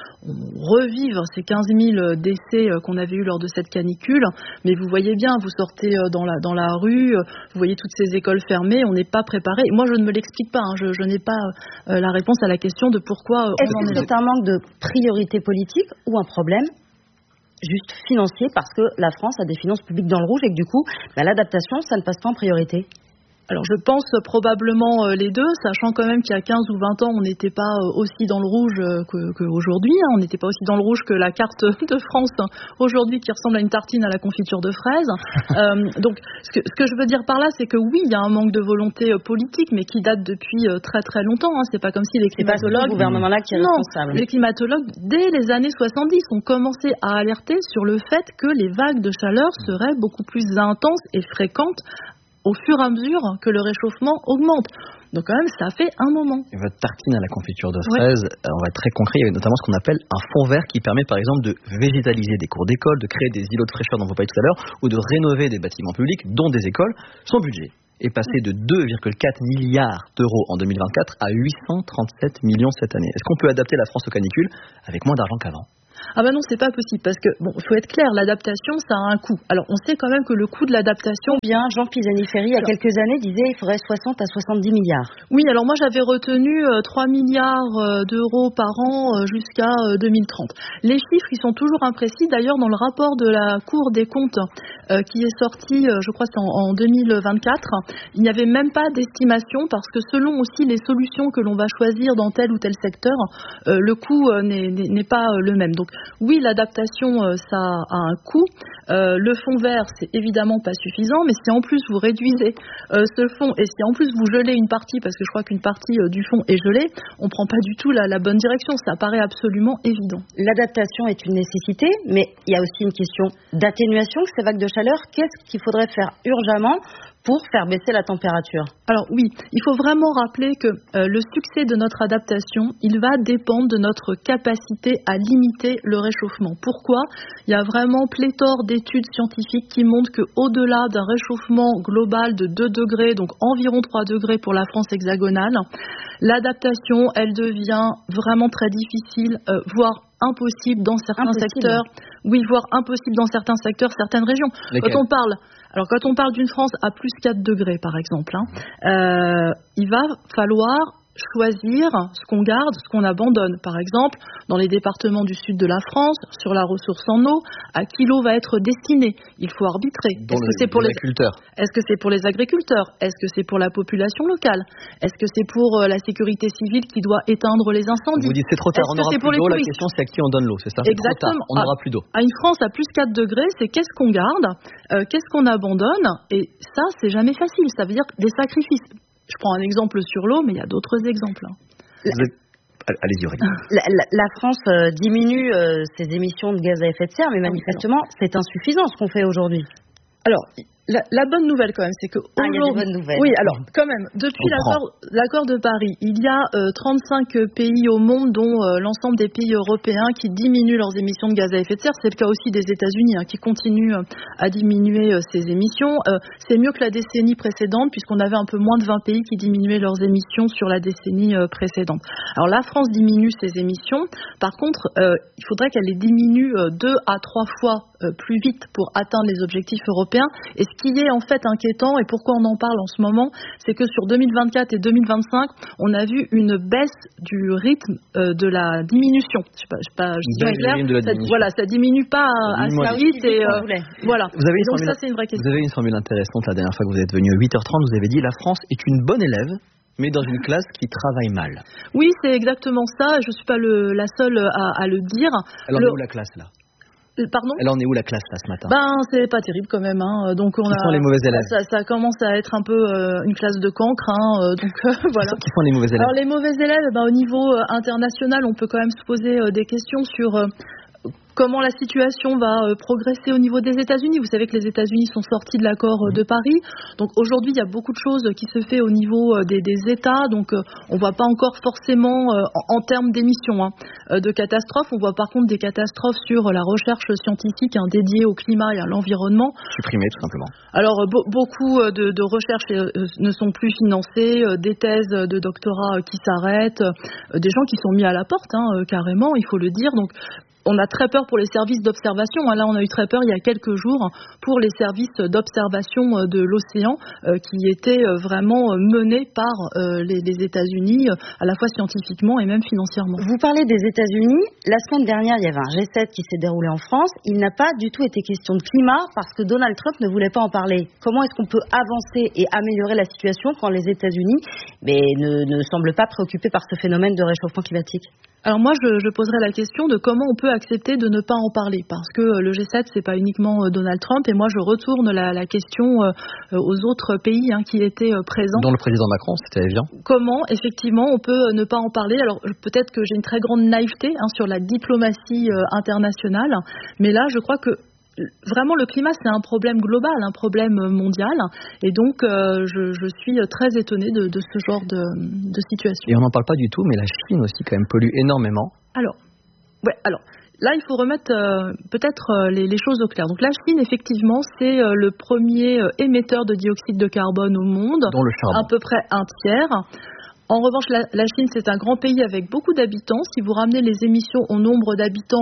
revive ces 15 000 décès qu'on avait eu lors de cette canicule. Mais vous voyez bien, vous sortez dans la rue, vous voyez toutes ces écoles fermées, on n'est pas préparé. Moi, je ne me l'explique pas, je n'ai pas la réponse à la question de pourquoi Est-ce que c'est un manque de priorité politique ou un problème juste financier parce que la France a des finances publiques dans le rouge et que du coup, l'adaptation, ça ne passe pas en priorité? Alors je pense probablement les deux, sachant quand même qu'il y a 15 ou 20 ans, on n'était pas aussi dans le rouge qu'aujourd'hui. On n'était pas aussi dans le rouge que la carte de France aujourd'hui qui ressemble à une tartine à la confiture de fraises. Donc ce que je veux dire par là, c'est que oui, il y a un manque de volonté politique, mais qui date depuis très très longtemps. C'est pas comme si les climatologues... C'est pas ce gouvernement-là qui est responsable. Les climatologues, dès les années 70, ont commencé à alerter sur le fait que les vagues de chaleur seraient beaucoup plus intenses et fréquentes au fur et à mesure que le réchauffement augmente. Donc quand même, ça fait un moment. Et votre tartine à la confiture de fraises, on va être très concret, il y a notamment ce qu'on appelle un fond vert qui permet par exemple de végétaliser des cours d'école, de créer des îlots de fraîcheur dont vous parliez tout à l'heure, ou de rénover des bâtiments publics, dont des écoles. Son budget est passé de 2,4 milliards d'euros en 2024 à 837 millions cette année. Est-ce qu'on peut adapter la France aux canicules avec moins d'argent qu'avant ? Ah ben non, c'est pas possible parce que il faut être clair, l'adaptation ça a un coût. Alors on sait quand même que le coût de l'adaptation, bien Jean Pisani-Ferry il y a quelques années disait il faudrait 60 à 70 milliards. Oui, alors moi j'avais retenu 3 milliards d'euros par an jusqu'à 2030. Les chiffres ils sont toujours imprécis. D'ailleurs dans le rapport de la Cour des comptes qui est sorti, je crois c'est en 2024, il n'y avait même pas d'estimation parce que selon aussi les solutions que l'on va choisir dans tel ou tel secteur, le coût n'est pas le même. Donc oui, l'adaptation, ça a un coût. Le fonds vert, c'est évidemment pas suffisant, mais si en plus vous réduisez ce fonds et si en plus vous gelez une partie, parce que je crois qu'une partie du fonds est gelée, on prend pas du tout la bonne direction. Ça paraît absolument évident. L'adaptation est une nécessité, mais il y a aussi une question d'atténuation de ces vagues de chaleur. Qu'est-ce qu'il faudrait faire urgemment pour faire baisser la température? Alors oui, il faut vraiment rappeler que le succès de notre adaptation, il va dépendre de notre capacité à limiter le réchauffement. Pourquoi ? Il y a vraiment pléthore d'études scientifiques qui montrent qu'au-delà d'un réchauffement global de 2 degrés, donc environ 3 degrés pour la France hexagonale, l'adaptation, elle devient vraiment très difficile, voire impossible dans certains secteurs. Oui, voire impossible dans certains secteurs, certaines régions. Quand on parle d'une France à plus 4 degrés, par exemple, il va falloir choisir ce qu'on garde, ce qu'on abandonne. Par exemple, dans les départements du sud de la France, sur la ressource en eau, à qui l'eau va être destinée. Il faut arbitrer. Est-ce que c'est pour les agriculteurs ? Est-ce que c'est pour les agriculteurs ? Est-ce que c'est pour la population locale ? Est-ce que c'est pour la sécurité civile qui doit éteindre les incendies ? Vous dites c'est trop tard, on n'aura plus d'eau. La question c'est à qui on donne l'eau, c'est ça ? Exactement. C'est trop tard, on n'aura plus d'eau. À une France à plus 4 degrés, c'est qu'est-ce qu'on garde, qu'est-ce qu'on abandonne, et ça, c'est jamais facile. Ça veut dire des sacrifices. Je prends un exemple sur l'eau, mais il y a d'autres exemples. Allez-y, Aurélie. La France diminue ses émissions de gaz à effet de serre, mais manifestement, c'est insuffisant ce qu'on fait aujourd'hui. Alors, la bonne nouvelle quand même, c'est que il y a des bonnes nouvelles. Oui, alors quand même, depuis l'accord de Paris, il y a 35 pays au monde, dont l'ensemble des pays européens, qui diminuent leurs émissions de gaz à effet de serre. C'est le cas aussi des États-Unis, qui continuent à diminuer ces émissions. C'est mieux que la décennie précédente, puisqu'on avait un peu moins de 20 pays qui diminuaient leurs émissions sur la décennie précédente. Alors la France diminue ses émissions. Par contre, il faudrait qu'elle les diminue 2 à 3 fois plus vite pour atteindre les objectifs européens. Et ce qui est en fait inquiétant, et pourquoi on en parle en ce moment, c'est que sur 2024 et 2025, on a vu une baisse du rythme de la diminution. Ça diminue pas assez vite. Voilà. Donc ça, c'est une vraie question. Vous avez une formule intéressante la dernière fois que vous êtes venu à 8h30. Vous avez dit la France est une bonne élève, mais dans une classe qui travaille mal. Oui, c'est exactement ça. Je ne suis pas la seule à le dire. Alors où la classe là ? Pardon ? Elle en est où la classe là ce matin ? C'est pas terrible quand même. Donc qui sont les mauvais élèves ? Ça commence à être un peu une classe de cancre. Voilà. Qui sont les mauvais élèves ? Alors les mauvais élèves, au niveau international, on peut quand même se poser des questions sur comment la situation va progresser au niveau des États-Unis. Vous savez que les États-Unis sont sortis de l'accord de Paris. Donc aujourd'hui, il y a beaucoup de choses qui se fait au niveau des États. Donc on ne voit pas encore forcément en termes d'émissions de catastrophes. On voit par contre des catastrophes sur la recherche scientifique dédiée au climat et à l'environnement. Supprimées tout simplement. Alors beaucoup de recherches ne sont plus financées, des thèses de doctorat qui s'arrêtent, des gens qui sont mis à la porte carrément, il faut le dire. Donc on a très peur pour les services d'observation. Là, on a eu très peur il y a quelques jours pour les services d'observation de l'océan qui étaient vraiment menés par les États-Unis, à la fois scientifiquement et même financièrement. Vous parlez des États-Unis. La semaine dernière, il y avait un G7 qui s'est déroulé en France. Il n'a pas du tout été question de climat parce que Donald Trump ne voulait pas en parler. Comment est-ce qu'on peut avancer et améliorer la situation quand les États-Unis ne semblent pas préoccupés par ce phénomène de réchauffement climatique ? Alors moi, je poserais la question de comment on peut accepter de ne pas en parler, parce que le G7, c'est pas uniquement Donald Trump, et moi je retourne la question aux autres pays qui étaient présents. Dont le président Macron, c'était évident. Comment, effectivement, on peut ne pas en parler ? Alors peut-être que j'ai une très grande naïveté sur la diplomatie internationale, mais là, je crois que vraiment, le climat, c'est un problème global, un problème mondial. Et donc, je suis très étonnée de ce genre de situation. Et on n'en parle pas du tout, mais la Chine aussi, quand même, pollue énormément. Alors, là, il faut remettre peut-être les choses au clair. Donc, la Chine, effectivement, c'est le premier émetteur de dioxyde de carbone au monde. Dont le charbon. À peu près un tiers. En revanche, la Chine, c'est un grand pays avec beaucoup d'habitants. Si vous ramenez les émissions au nombre d'habitants,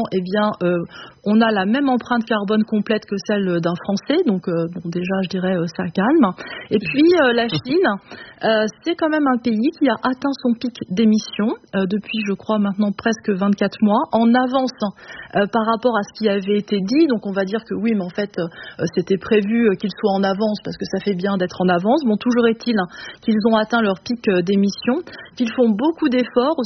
on a la même empreinte carbone complète que celle d'un Français. Donc, déjà, je dirais, ça calme. Et puis, la Chine, c'est quand même un pays qui a atteint son pic d'émissions depuis, je crois, maintenant presque 24 mois, en avance par rapport à ce qui avait été dit. Donc, on va dire que oui, mais en fait, c'était prévu qu'ils soient en avance parce que ça fait bien d'être en avance. Bon, toujours est-il qu'ils ont atteint leur pic d'émissions, qu'ils font beaucoup d'efforts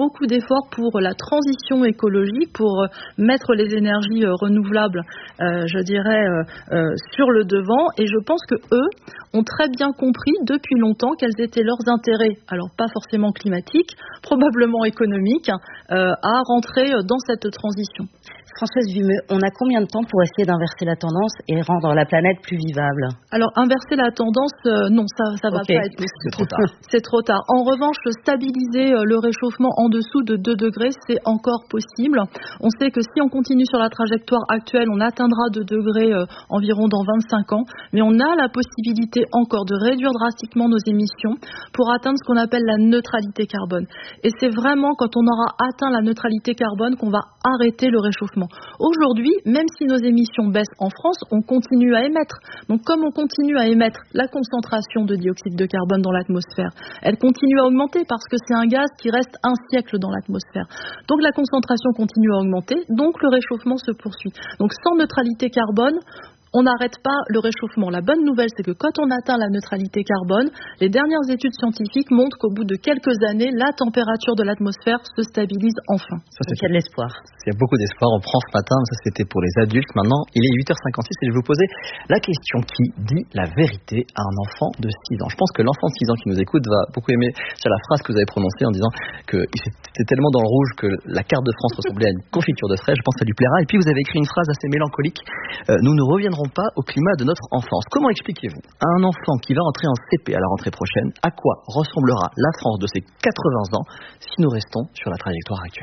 pour la transition écologique, pour mettre les énergies renouvelables, je dirais, sur le devant. Et je pense que eux ont très bien compris depuis longtemps quels étaient leurs intérêts, alors pas forcément climatiques, probablement économiques, à rentrer dans cette transition. Françoise Vimeux, on a combien de temps pour essayer d'inverser la tendance et rendre la planète plus vivable ? Alors, inverser la tendance, non, ça va pas être possible. C'est trop tard. C'est trop tard. En revanche, stabiliser le réchauffement en dessous de 2 degrés, c'est encore possible. On sait que si on continue sur la trajectoire actuelle, on atteindra 2 degrés environ dans 25 ans. Mais on a la possibilité encore de réduire drastiquement nos émissions pour atteindre ce qu'on appelle la neutralité carbone. Et c'est vraiment quand on aura atteint la neutralité carbone qu'on va arrêter le réchauffement. Aujourd'hui, même si nos émissions baissent en France, on continue à émettre. Donc comme on continue à émettre, la concentration de dioxyde de carbone dans l'atmosphère, elle continue à augmenter parce que c'est un gaz qui reste un siècle dans l'atmosphère. Donc la concentration continue à augmenter, donc le réchauffement se poursuit. Donc sans neutralité carbone, on n'arrête pas le réchauffement. La bonne nouvelle, c'est que quand on atteint la neutralité carbone, les dernières études scientifiques montrent qu'au bout de quelques années, la température de l'atmosphère se stabilise enfin. Donc il y a de l'espoir. Il y a beaucoup d'espoir. On prend ce matin, ça c'était pour les adultes. Maintenant, il est 8h56 et je vais vous poser la question qui dit la vérité à un enfant de 6 ans. Je pense que l'enfant de 6 ans qui nous écoute va beaucoup aimer la phrase que vous avez prononcée en disant qu'il était tellement dans le rouge que la carte de France ressemblait à une confiture de fraises. Je pense que ça lui plaira. Et puis vous avez écrit une phrase assez mélancolique. Nous ne reviendrons pas au climat de notre enfance. Comment expliquez-vous à un enfant qui va entrer en CP à la rentrée prochaine à quoi ressemblera la France de ses 80 ans si nous restons sur la trajectoire actuelle ?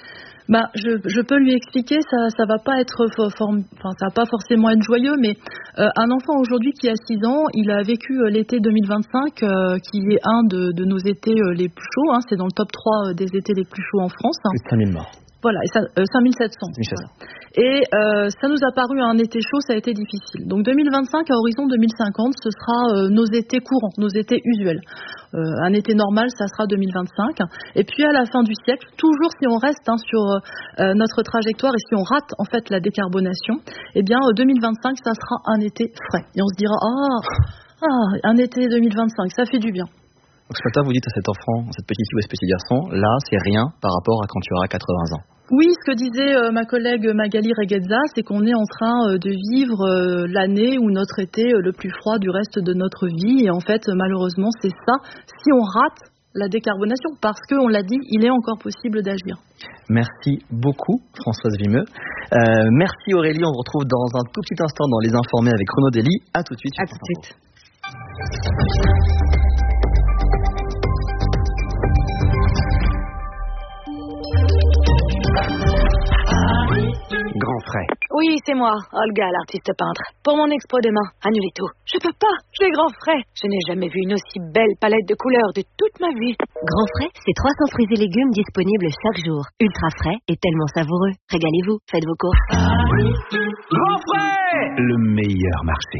Je peux lui expliquer, ça va pas être ça va pas forcément être joyeux, mais un enfant aujourd'hui qui a 6 ans, il a vécu l'été 2025 qui est un de nos étés les plus chauds, c'est dans le top 3 des étés les plus chauds en France. Plus de 5000 morts. Voilà, 5700. Voilà. Et ça nous a paru un été chaud, ça a été difficile. Donc 2025 à horizon 2050, ce sera nos étés courants, nos étés usuels. Un été normal, ça sera 2025. Et puis à la fin du siècle, toujours si on reste sur notre trajectoire et si on rate en fait la décarbonation, 2025, ça sera un été frais. Et on se dira un été 2025, ça fait du bien. Donc ce matin, vous dites à cet enfant, cette petite fille ou à ce petit garçon, là, c'est rien par rapport à quand tu auras 80 ans. Oui, ce que disait ma collègue Magali Reguezza, c'est qu'on est en train de vivre l'année ou notre été le plus froid du reste de notre vie. Et en fait, malheureusement, c'est ça. Si on rate la décarbonation, parce qu'on l'a dit, il est encore possible d'agir. Merci beaucoup, Françoise Vimeux. Merci Aurélie, on se retrouve dans un tout petit instant dans Les Informés avec Renaud Dely. À tout de suite. À tout de suite. Grand frais. Oui, c'est moi, Olga, l'artiste peintre. Pour mon expo demain, annulez tout. Je peux pas, j'ai grand frais. Je n'ai jamais vu une aussi belle palette de couleurs de toute ma vie. Grand frais, c'est 300 fruits et légumes disponibles chaque jour. Ultra frais et tellement savoureux. Régalez-vous, faites vos courses. Grand frais, le meilleur marché.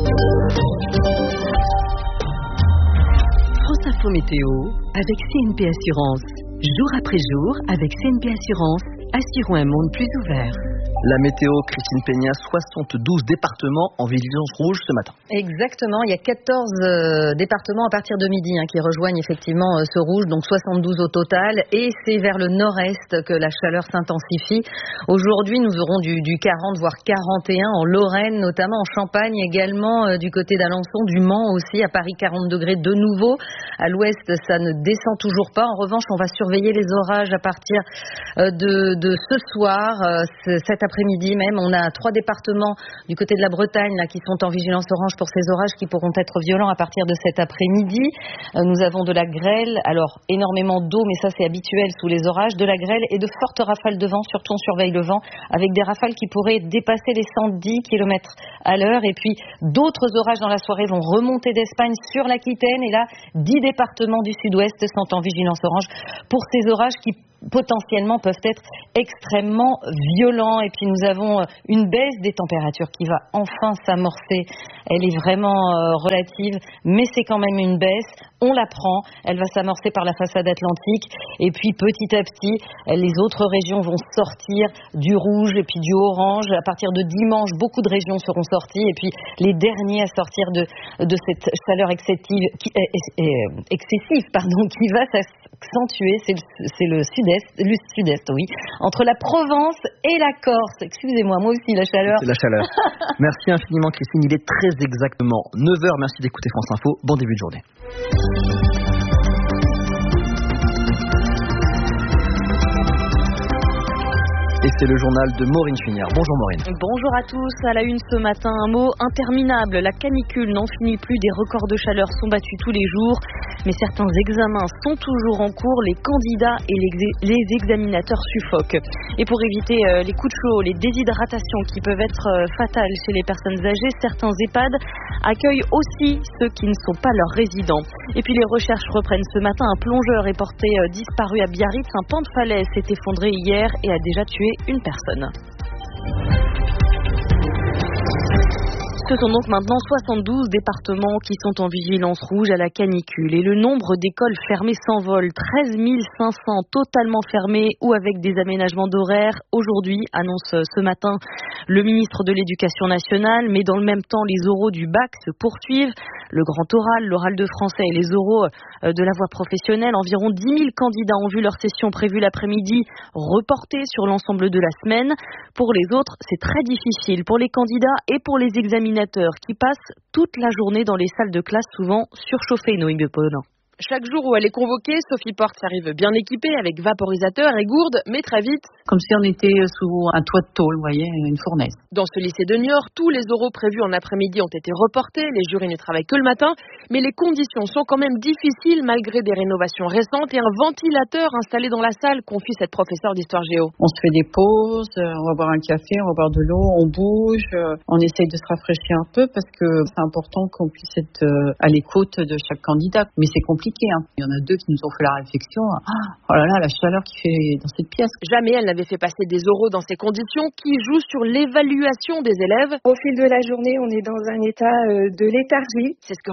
France Info Météo avec CNP Assurance. Jour après jour, avec CNP Assurance, assurons un monde plus ouvert. La météo, Christine Peña, 72 départements en vigilance rouge ce matin. Exactement, il y a 14 départements à partir de midi qui rejoignent effectivement ce rouge, donc 72 au total, et c'est vers le nord-est que la chaleur s'intensifie. Aujourd'hui, nous aurons du 40 voire 41 en Lorraine, notamment en Champagne également, du côté d'Alençon, du Mans aussi, à Paris 40 degrés de nouveau. À l'ouest, ça ne descend toujours pas. En revanche, on va surveiller les orages à partir de ce soir, cet après-midi même. On a 3 départements du côté de la Bretagne là, qui sont en vigilance orange pour ces orages qui pourront être violents à partir de cet après-midi. Nous avons de la grêle, alors énormément d'eau, mais ça c'est habituel sous les orages, de la grêle et de fortes rafales de vent, surtout on surveille le vent, avec des rafales qui pourraient dépasser les 110 km à l'heure. Et puis d'autres orages dans la soirée vont remonter d'Espagne sur l'Aquitaine, et là 10 départements du sud-ouest sont en vigilance orange pour ces orages qui potentiellement peuvent être extrêmement violents. Et puis nous avons une baisse des températures qui va enfin s'amorcer. Elle est vraiment relative, mais c'est quand même une baisse. On la prend, elle va s'amorcer par la façade atlantique, et puis petit à petit, les autres régions vont sortir du rouge et puis du orange. À partir de dimanche, beaucoup de régions seront sorties, et puis les derniers à sortir de cette chaleur excessive qui va s'accentuer, c'est le sud-est, oui, entre la Provence et la Corse. Excusez-moi, moi aussi la chaleur. C'est la chaleur. Merci infiniment Christine, il est très exactement 9h, merci d'écouter France Info, bon début de journée. Et c'est le journal de Maureen Chuignard. Bonjour Maureen. Bonjour à tous. À la une ce matin, un mot interminable. La canicule n'en finit plus. Des records de chaleur sont battus tous les jours. Mais certains examens sont toujours en cours. Les candidats et les examinateurs suffoquent. Et pour éviter les coups de chaud, les déshydratations qui peuvent être fatales chez les personnes âgées, certains EHPAD accueillent aussi ceux qui ne sont pas leurs résidents. Et puis les recherches reprennent ce matin. Un plongeur est porté disparu à Biarritz. Un pan de falaise s'est effondré hier et a déjà tué une personne. Ce sont donc maintenant 72 départements qui sont en vigilance rouge à la canicule, et le nombre d'écoles fermées s'envole. 13 500 totalement fermées ou avec des aménagements d'horaires aujourd'hui, annonce ce matin le ministre de l'Éducation nationale. Mais dans le même temps, les oraux du bac se poursuivent. Le grand oral, l'oral de français et les oraux de la voie professionnelle. Environ 10 000 candidats ont vu leur session prévue l'après-midi reportée sur l'ensemble de la semaine. Pour les autres, c'est très difficile. Pour les candidats et pour les examinateurs qui passent toute la journée dans les salles de classe, souvent surchauffées, Noémie Paulin. Chaque jour où elle est convoquée, Sophie Porte arrive bien équipée avec vaporisateur et gourde, mais très vite... Comme si on était sous un toit de tôle, vous voyez, une fournaise. Dans ce lycée de Niort, tous les oraux prévus en après-midi ont été reportés, les jurys ne travaillent que le matin, mais les conditions sont quand même difficiles malgré des rénovations récentes et un ventilateur installé dans la salle, confie cette professeure d'histoire géo. On se fait des pauses, on va boire un café, on va boire de l'eau, on bouge, on essaye de se rafraîchir un peu parce que c'est important qu'on puisse être à l'écoute de chaque candidat, mais c'est compliqué. Il y en a 2 qui nous ont fait la réflexion. Oh là là, la chaleur qu'il fait dans cette pièce. Jamais elle n'avait fait passer des oraux dans ces conditions qui jouent sur l'évaluation des élèves. Au fil de la journée, on est dans un état de léthargie. C'est ce que regrette aussi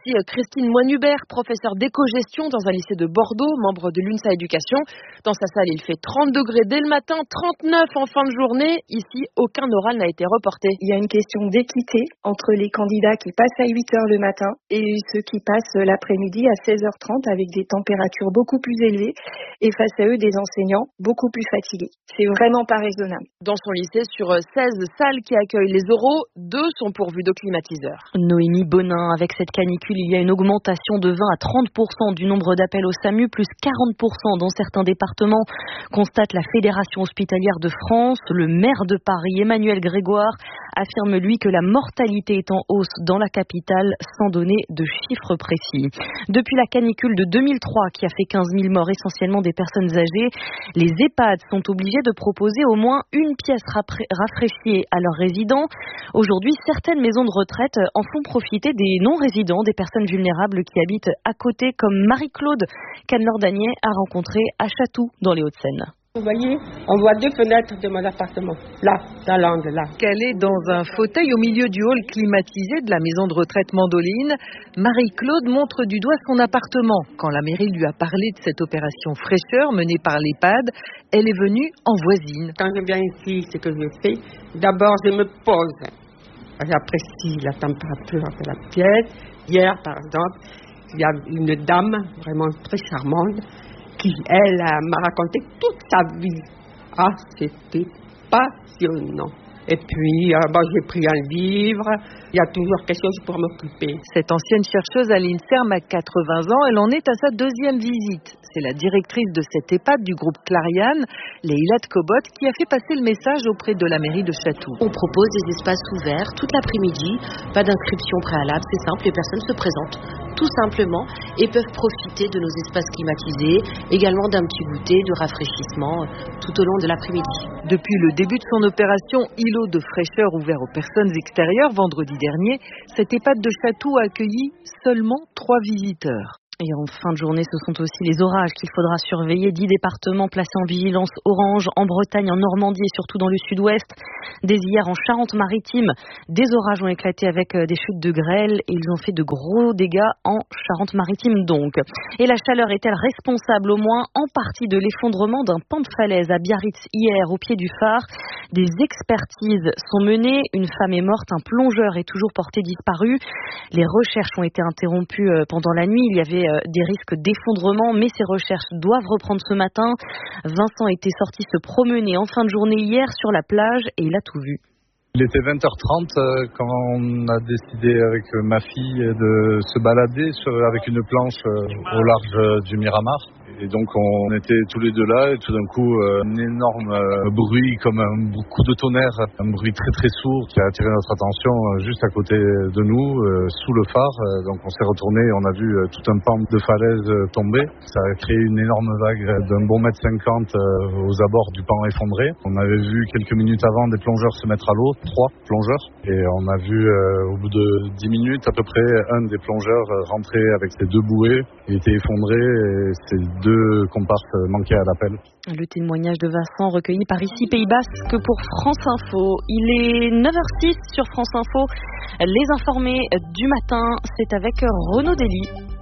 aussi Christine Moine-Hubert, professeure d'éco-gestion dans un lycée de Bordeaux, membre de l'UNSA Éducation. Dans sa salle, il fait 30 degrés dès le matin, 39 en fin de journée. Ici, aucun oral n'a été reporté. Il y a une question d'équité entre les candidats qui passent à 8h le matin et ceux qui passent l'après-midi à 16h30 avec des températures beaucoup plus élevées et face à eux des enseignants beaucoup plus fatigués. C'est vraiment pas raisonnable. Dans son lycée, sur 16 salles qui accueillent les oraux, 2 sont pourvues de climatiseurs. Noémie Bonin, avec cette canicule, il y a une augmentation de 20 à 30% du nombre d'appels au SAMU, plus 40% dans certains départements, constate la Fédération hospitalière de France. Le maire de Paris, Emmanuel Grégoire, affirme lui que la mortalité est en hausse dans la capitale, sans donner de chiffres précis. Depuis la canicule de 2003 qui a fait 15 000 morts, essentiellement des personnes âgées, les EHPAD sont obligés de proposer au moins une pièce rafraîchie à leurs résidents. Aujourd'hui, certaines maisons de retraite en font profiter des non-résidents, des personnes vulnérables qui habitent à côté, comme Marie-Claude Canlor-Danier a rencontré à Chatou, dans les Hauts-de-Seine. Vous voyez, on voit 2 fenêtres de mon appartement. Là, dans l'angle, là. Qu'elle est dans un fauteuil au milieu du hall climatisé de la maison de retraite Mandoline, Marie-Claude montre du doigt son appartement. Quand la mairie lui a parlé de cette opération fraîcheur menée par l'EHPAD, elle est venue en voisine. Quand je viens ici, ce que je fais, d'abord je me pose. J'apprécie la température de la pièce. Hier, par exemple, il y a une dame vraiment très charmante qui, elle, m'a raconté toute sa vie. Ah, c'était passionnant. Et puis, j'ai pris un livre. Il y a toujours quelque chose pour m'occuper. Cette ancienne chercheuse à l'INSERM a 80 ans. Elle en est à sa 2e visite. C'est la directrice de cette EHPAD du groupe Clariane, Leïla Tkobot, qui a fait passer le message auprès de la mairie de Chatou. On propose des espaces ouverts toute l'après-midi. Pas d'inscription préalable, c'est simple. Les personnes se présentent tout simplement et peuvent profiter de nos espaces climatisés, également d'un petit goûter de rafraîchissement tout au long de l'après-midi. Depuis le début de son opération îlot de fraîcheur ouvert aux personnes extérieures vendredi dernier, cette EHPAD de Chatou a accueilli seulement 3 visiteurs. Et en fin de journée, ce sont aussi les orages qu'il faudra surveiller. 10 départements placés en vigilance orange, en Bretagne, en Normandie et surtout dans le sud-ouest. Dès hier, en Charente-Maritime, des orages ont éclaté avec des chutes de grêle et ils ont fait de gros dégâts en Charente-Maritime donc. Et la chaleur est-elle responsable au moins en partie de l'effondrement d'un pan de falaise à Biarritz hier au pied du phare? Des expertises sont menées. Une femme est morte, un plongeur est toujours porté disparu. Les recherches ont été interrompues pendant la nuit. Il y avait des risques d'effondrement, mais ces recherches doivent reprendre ce matin. Vincent était sorti se promener en fin de journée hier sur la plage et il a tout vu. Il était 20h30 quand on a décidé avec ma fille de se balader avec une planche au large du Miramar. Et donc on était tous les deux là et tout d'un coup un énorme bruit comme un coup de tonnerre, un bruit très très sourd qui a attiré notre attention juste à côté de nous, sous le phare. Donc on s'est retourné et on a vu tout un pan de falaise tomber. Ça a créé une énorme vague d'un bon mètre 50 aux abords du pan effondré. On avait vu quelques minutes avant des plongeurs se mettre à l'eau, 3 plongeurs. Et on a vu au bout de 10 minutes à peu près un des plongeurs rentrer avec ses 2 bouées. Il était effondré et ses 2 comparses manquaient à l'appel. Le témoignage de Vincent recueilli par ici Pays Basque pour France Info. Il est 9h06 sur France Info. Les informés du matin, c'est avec Renaud Dely.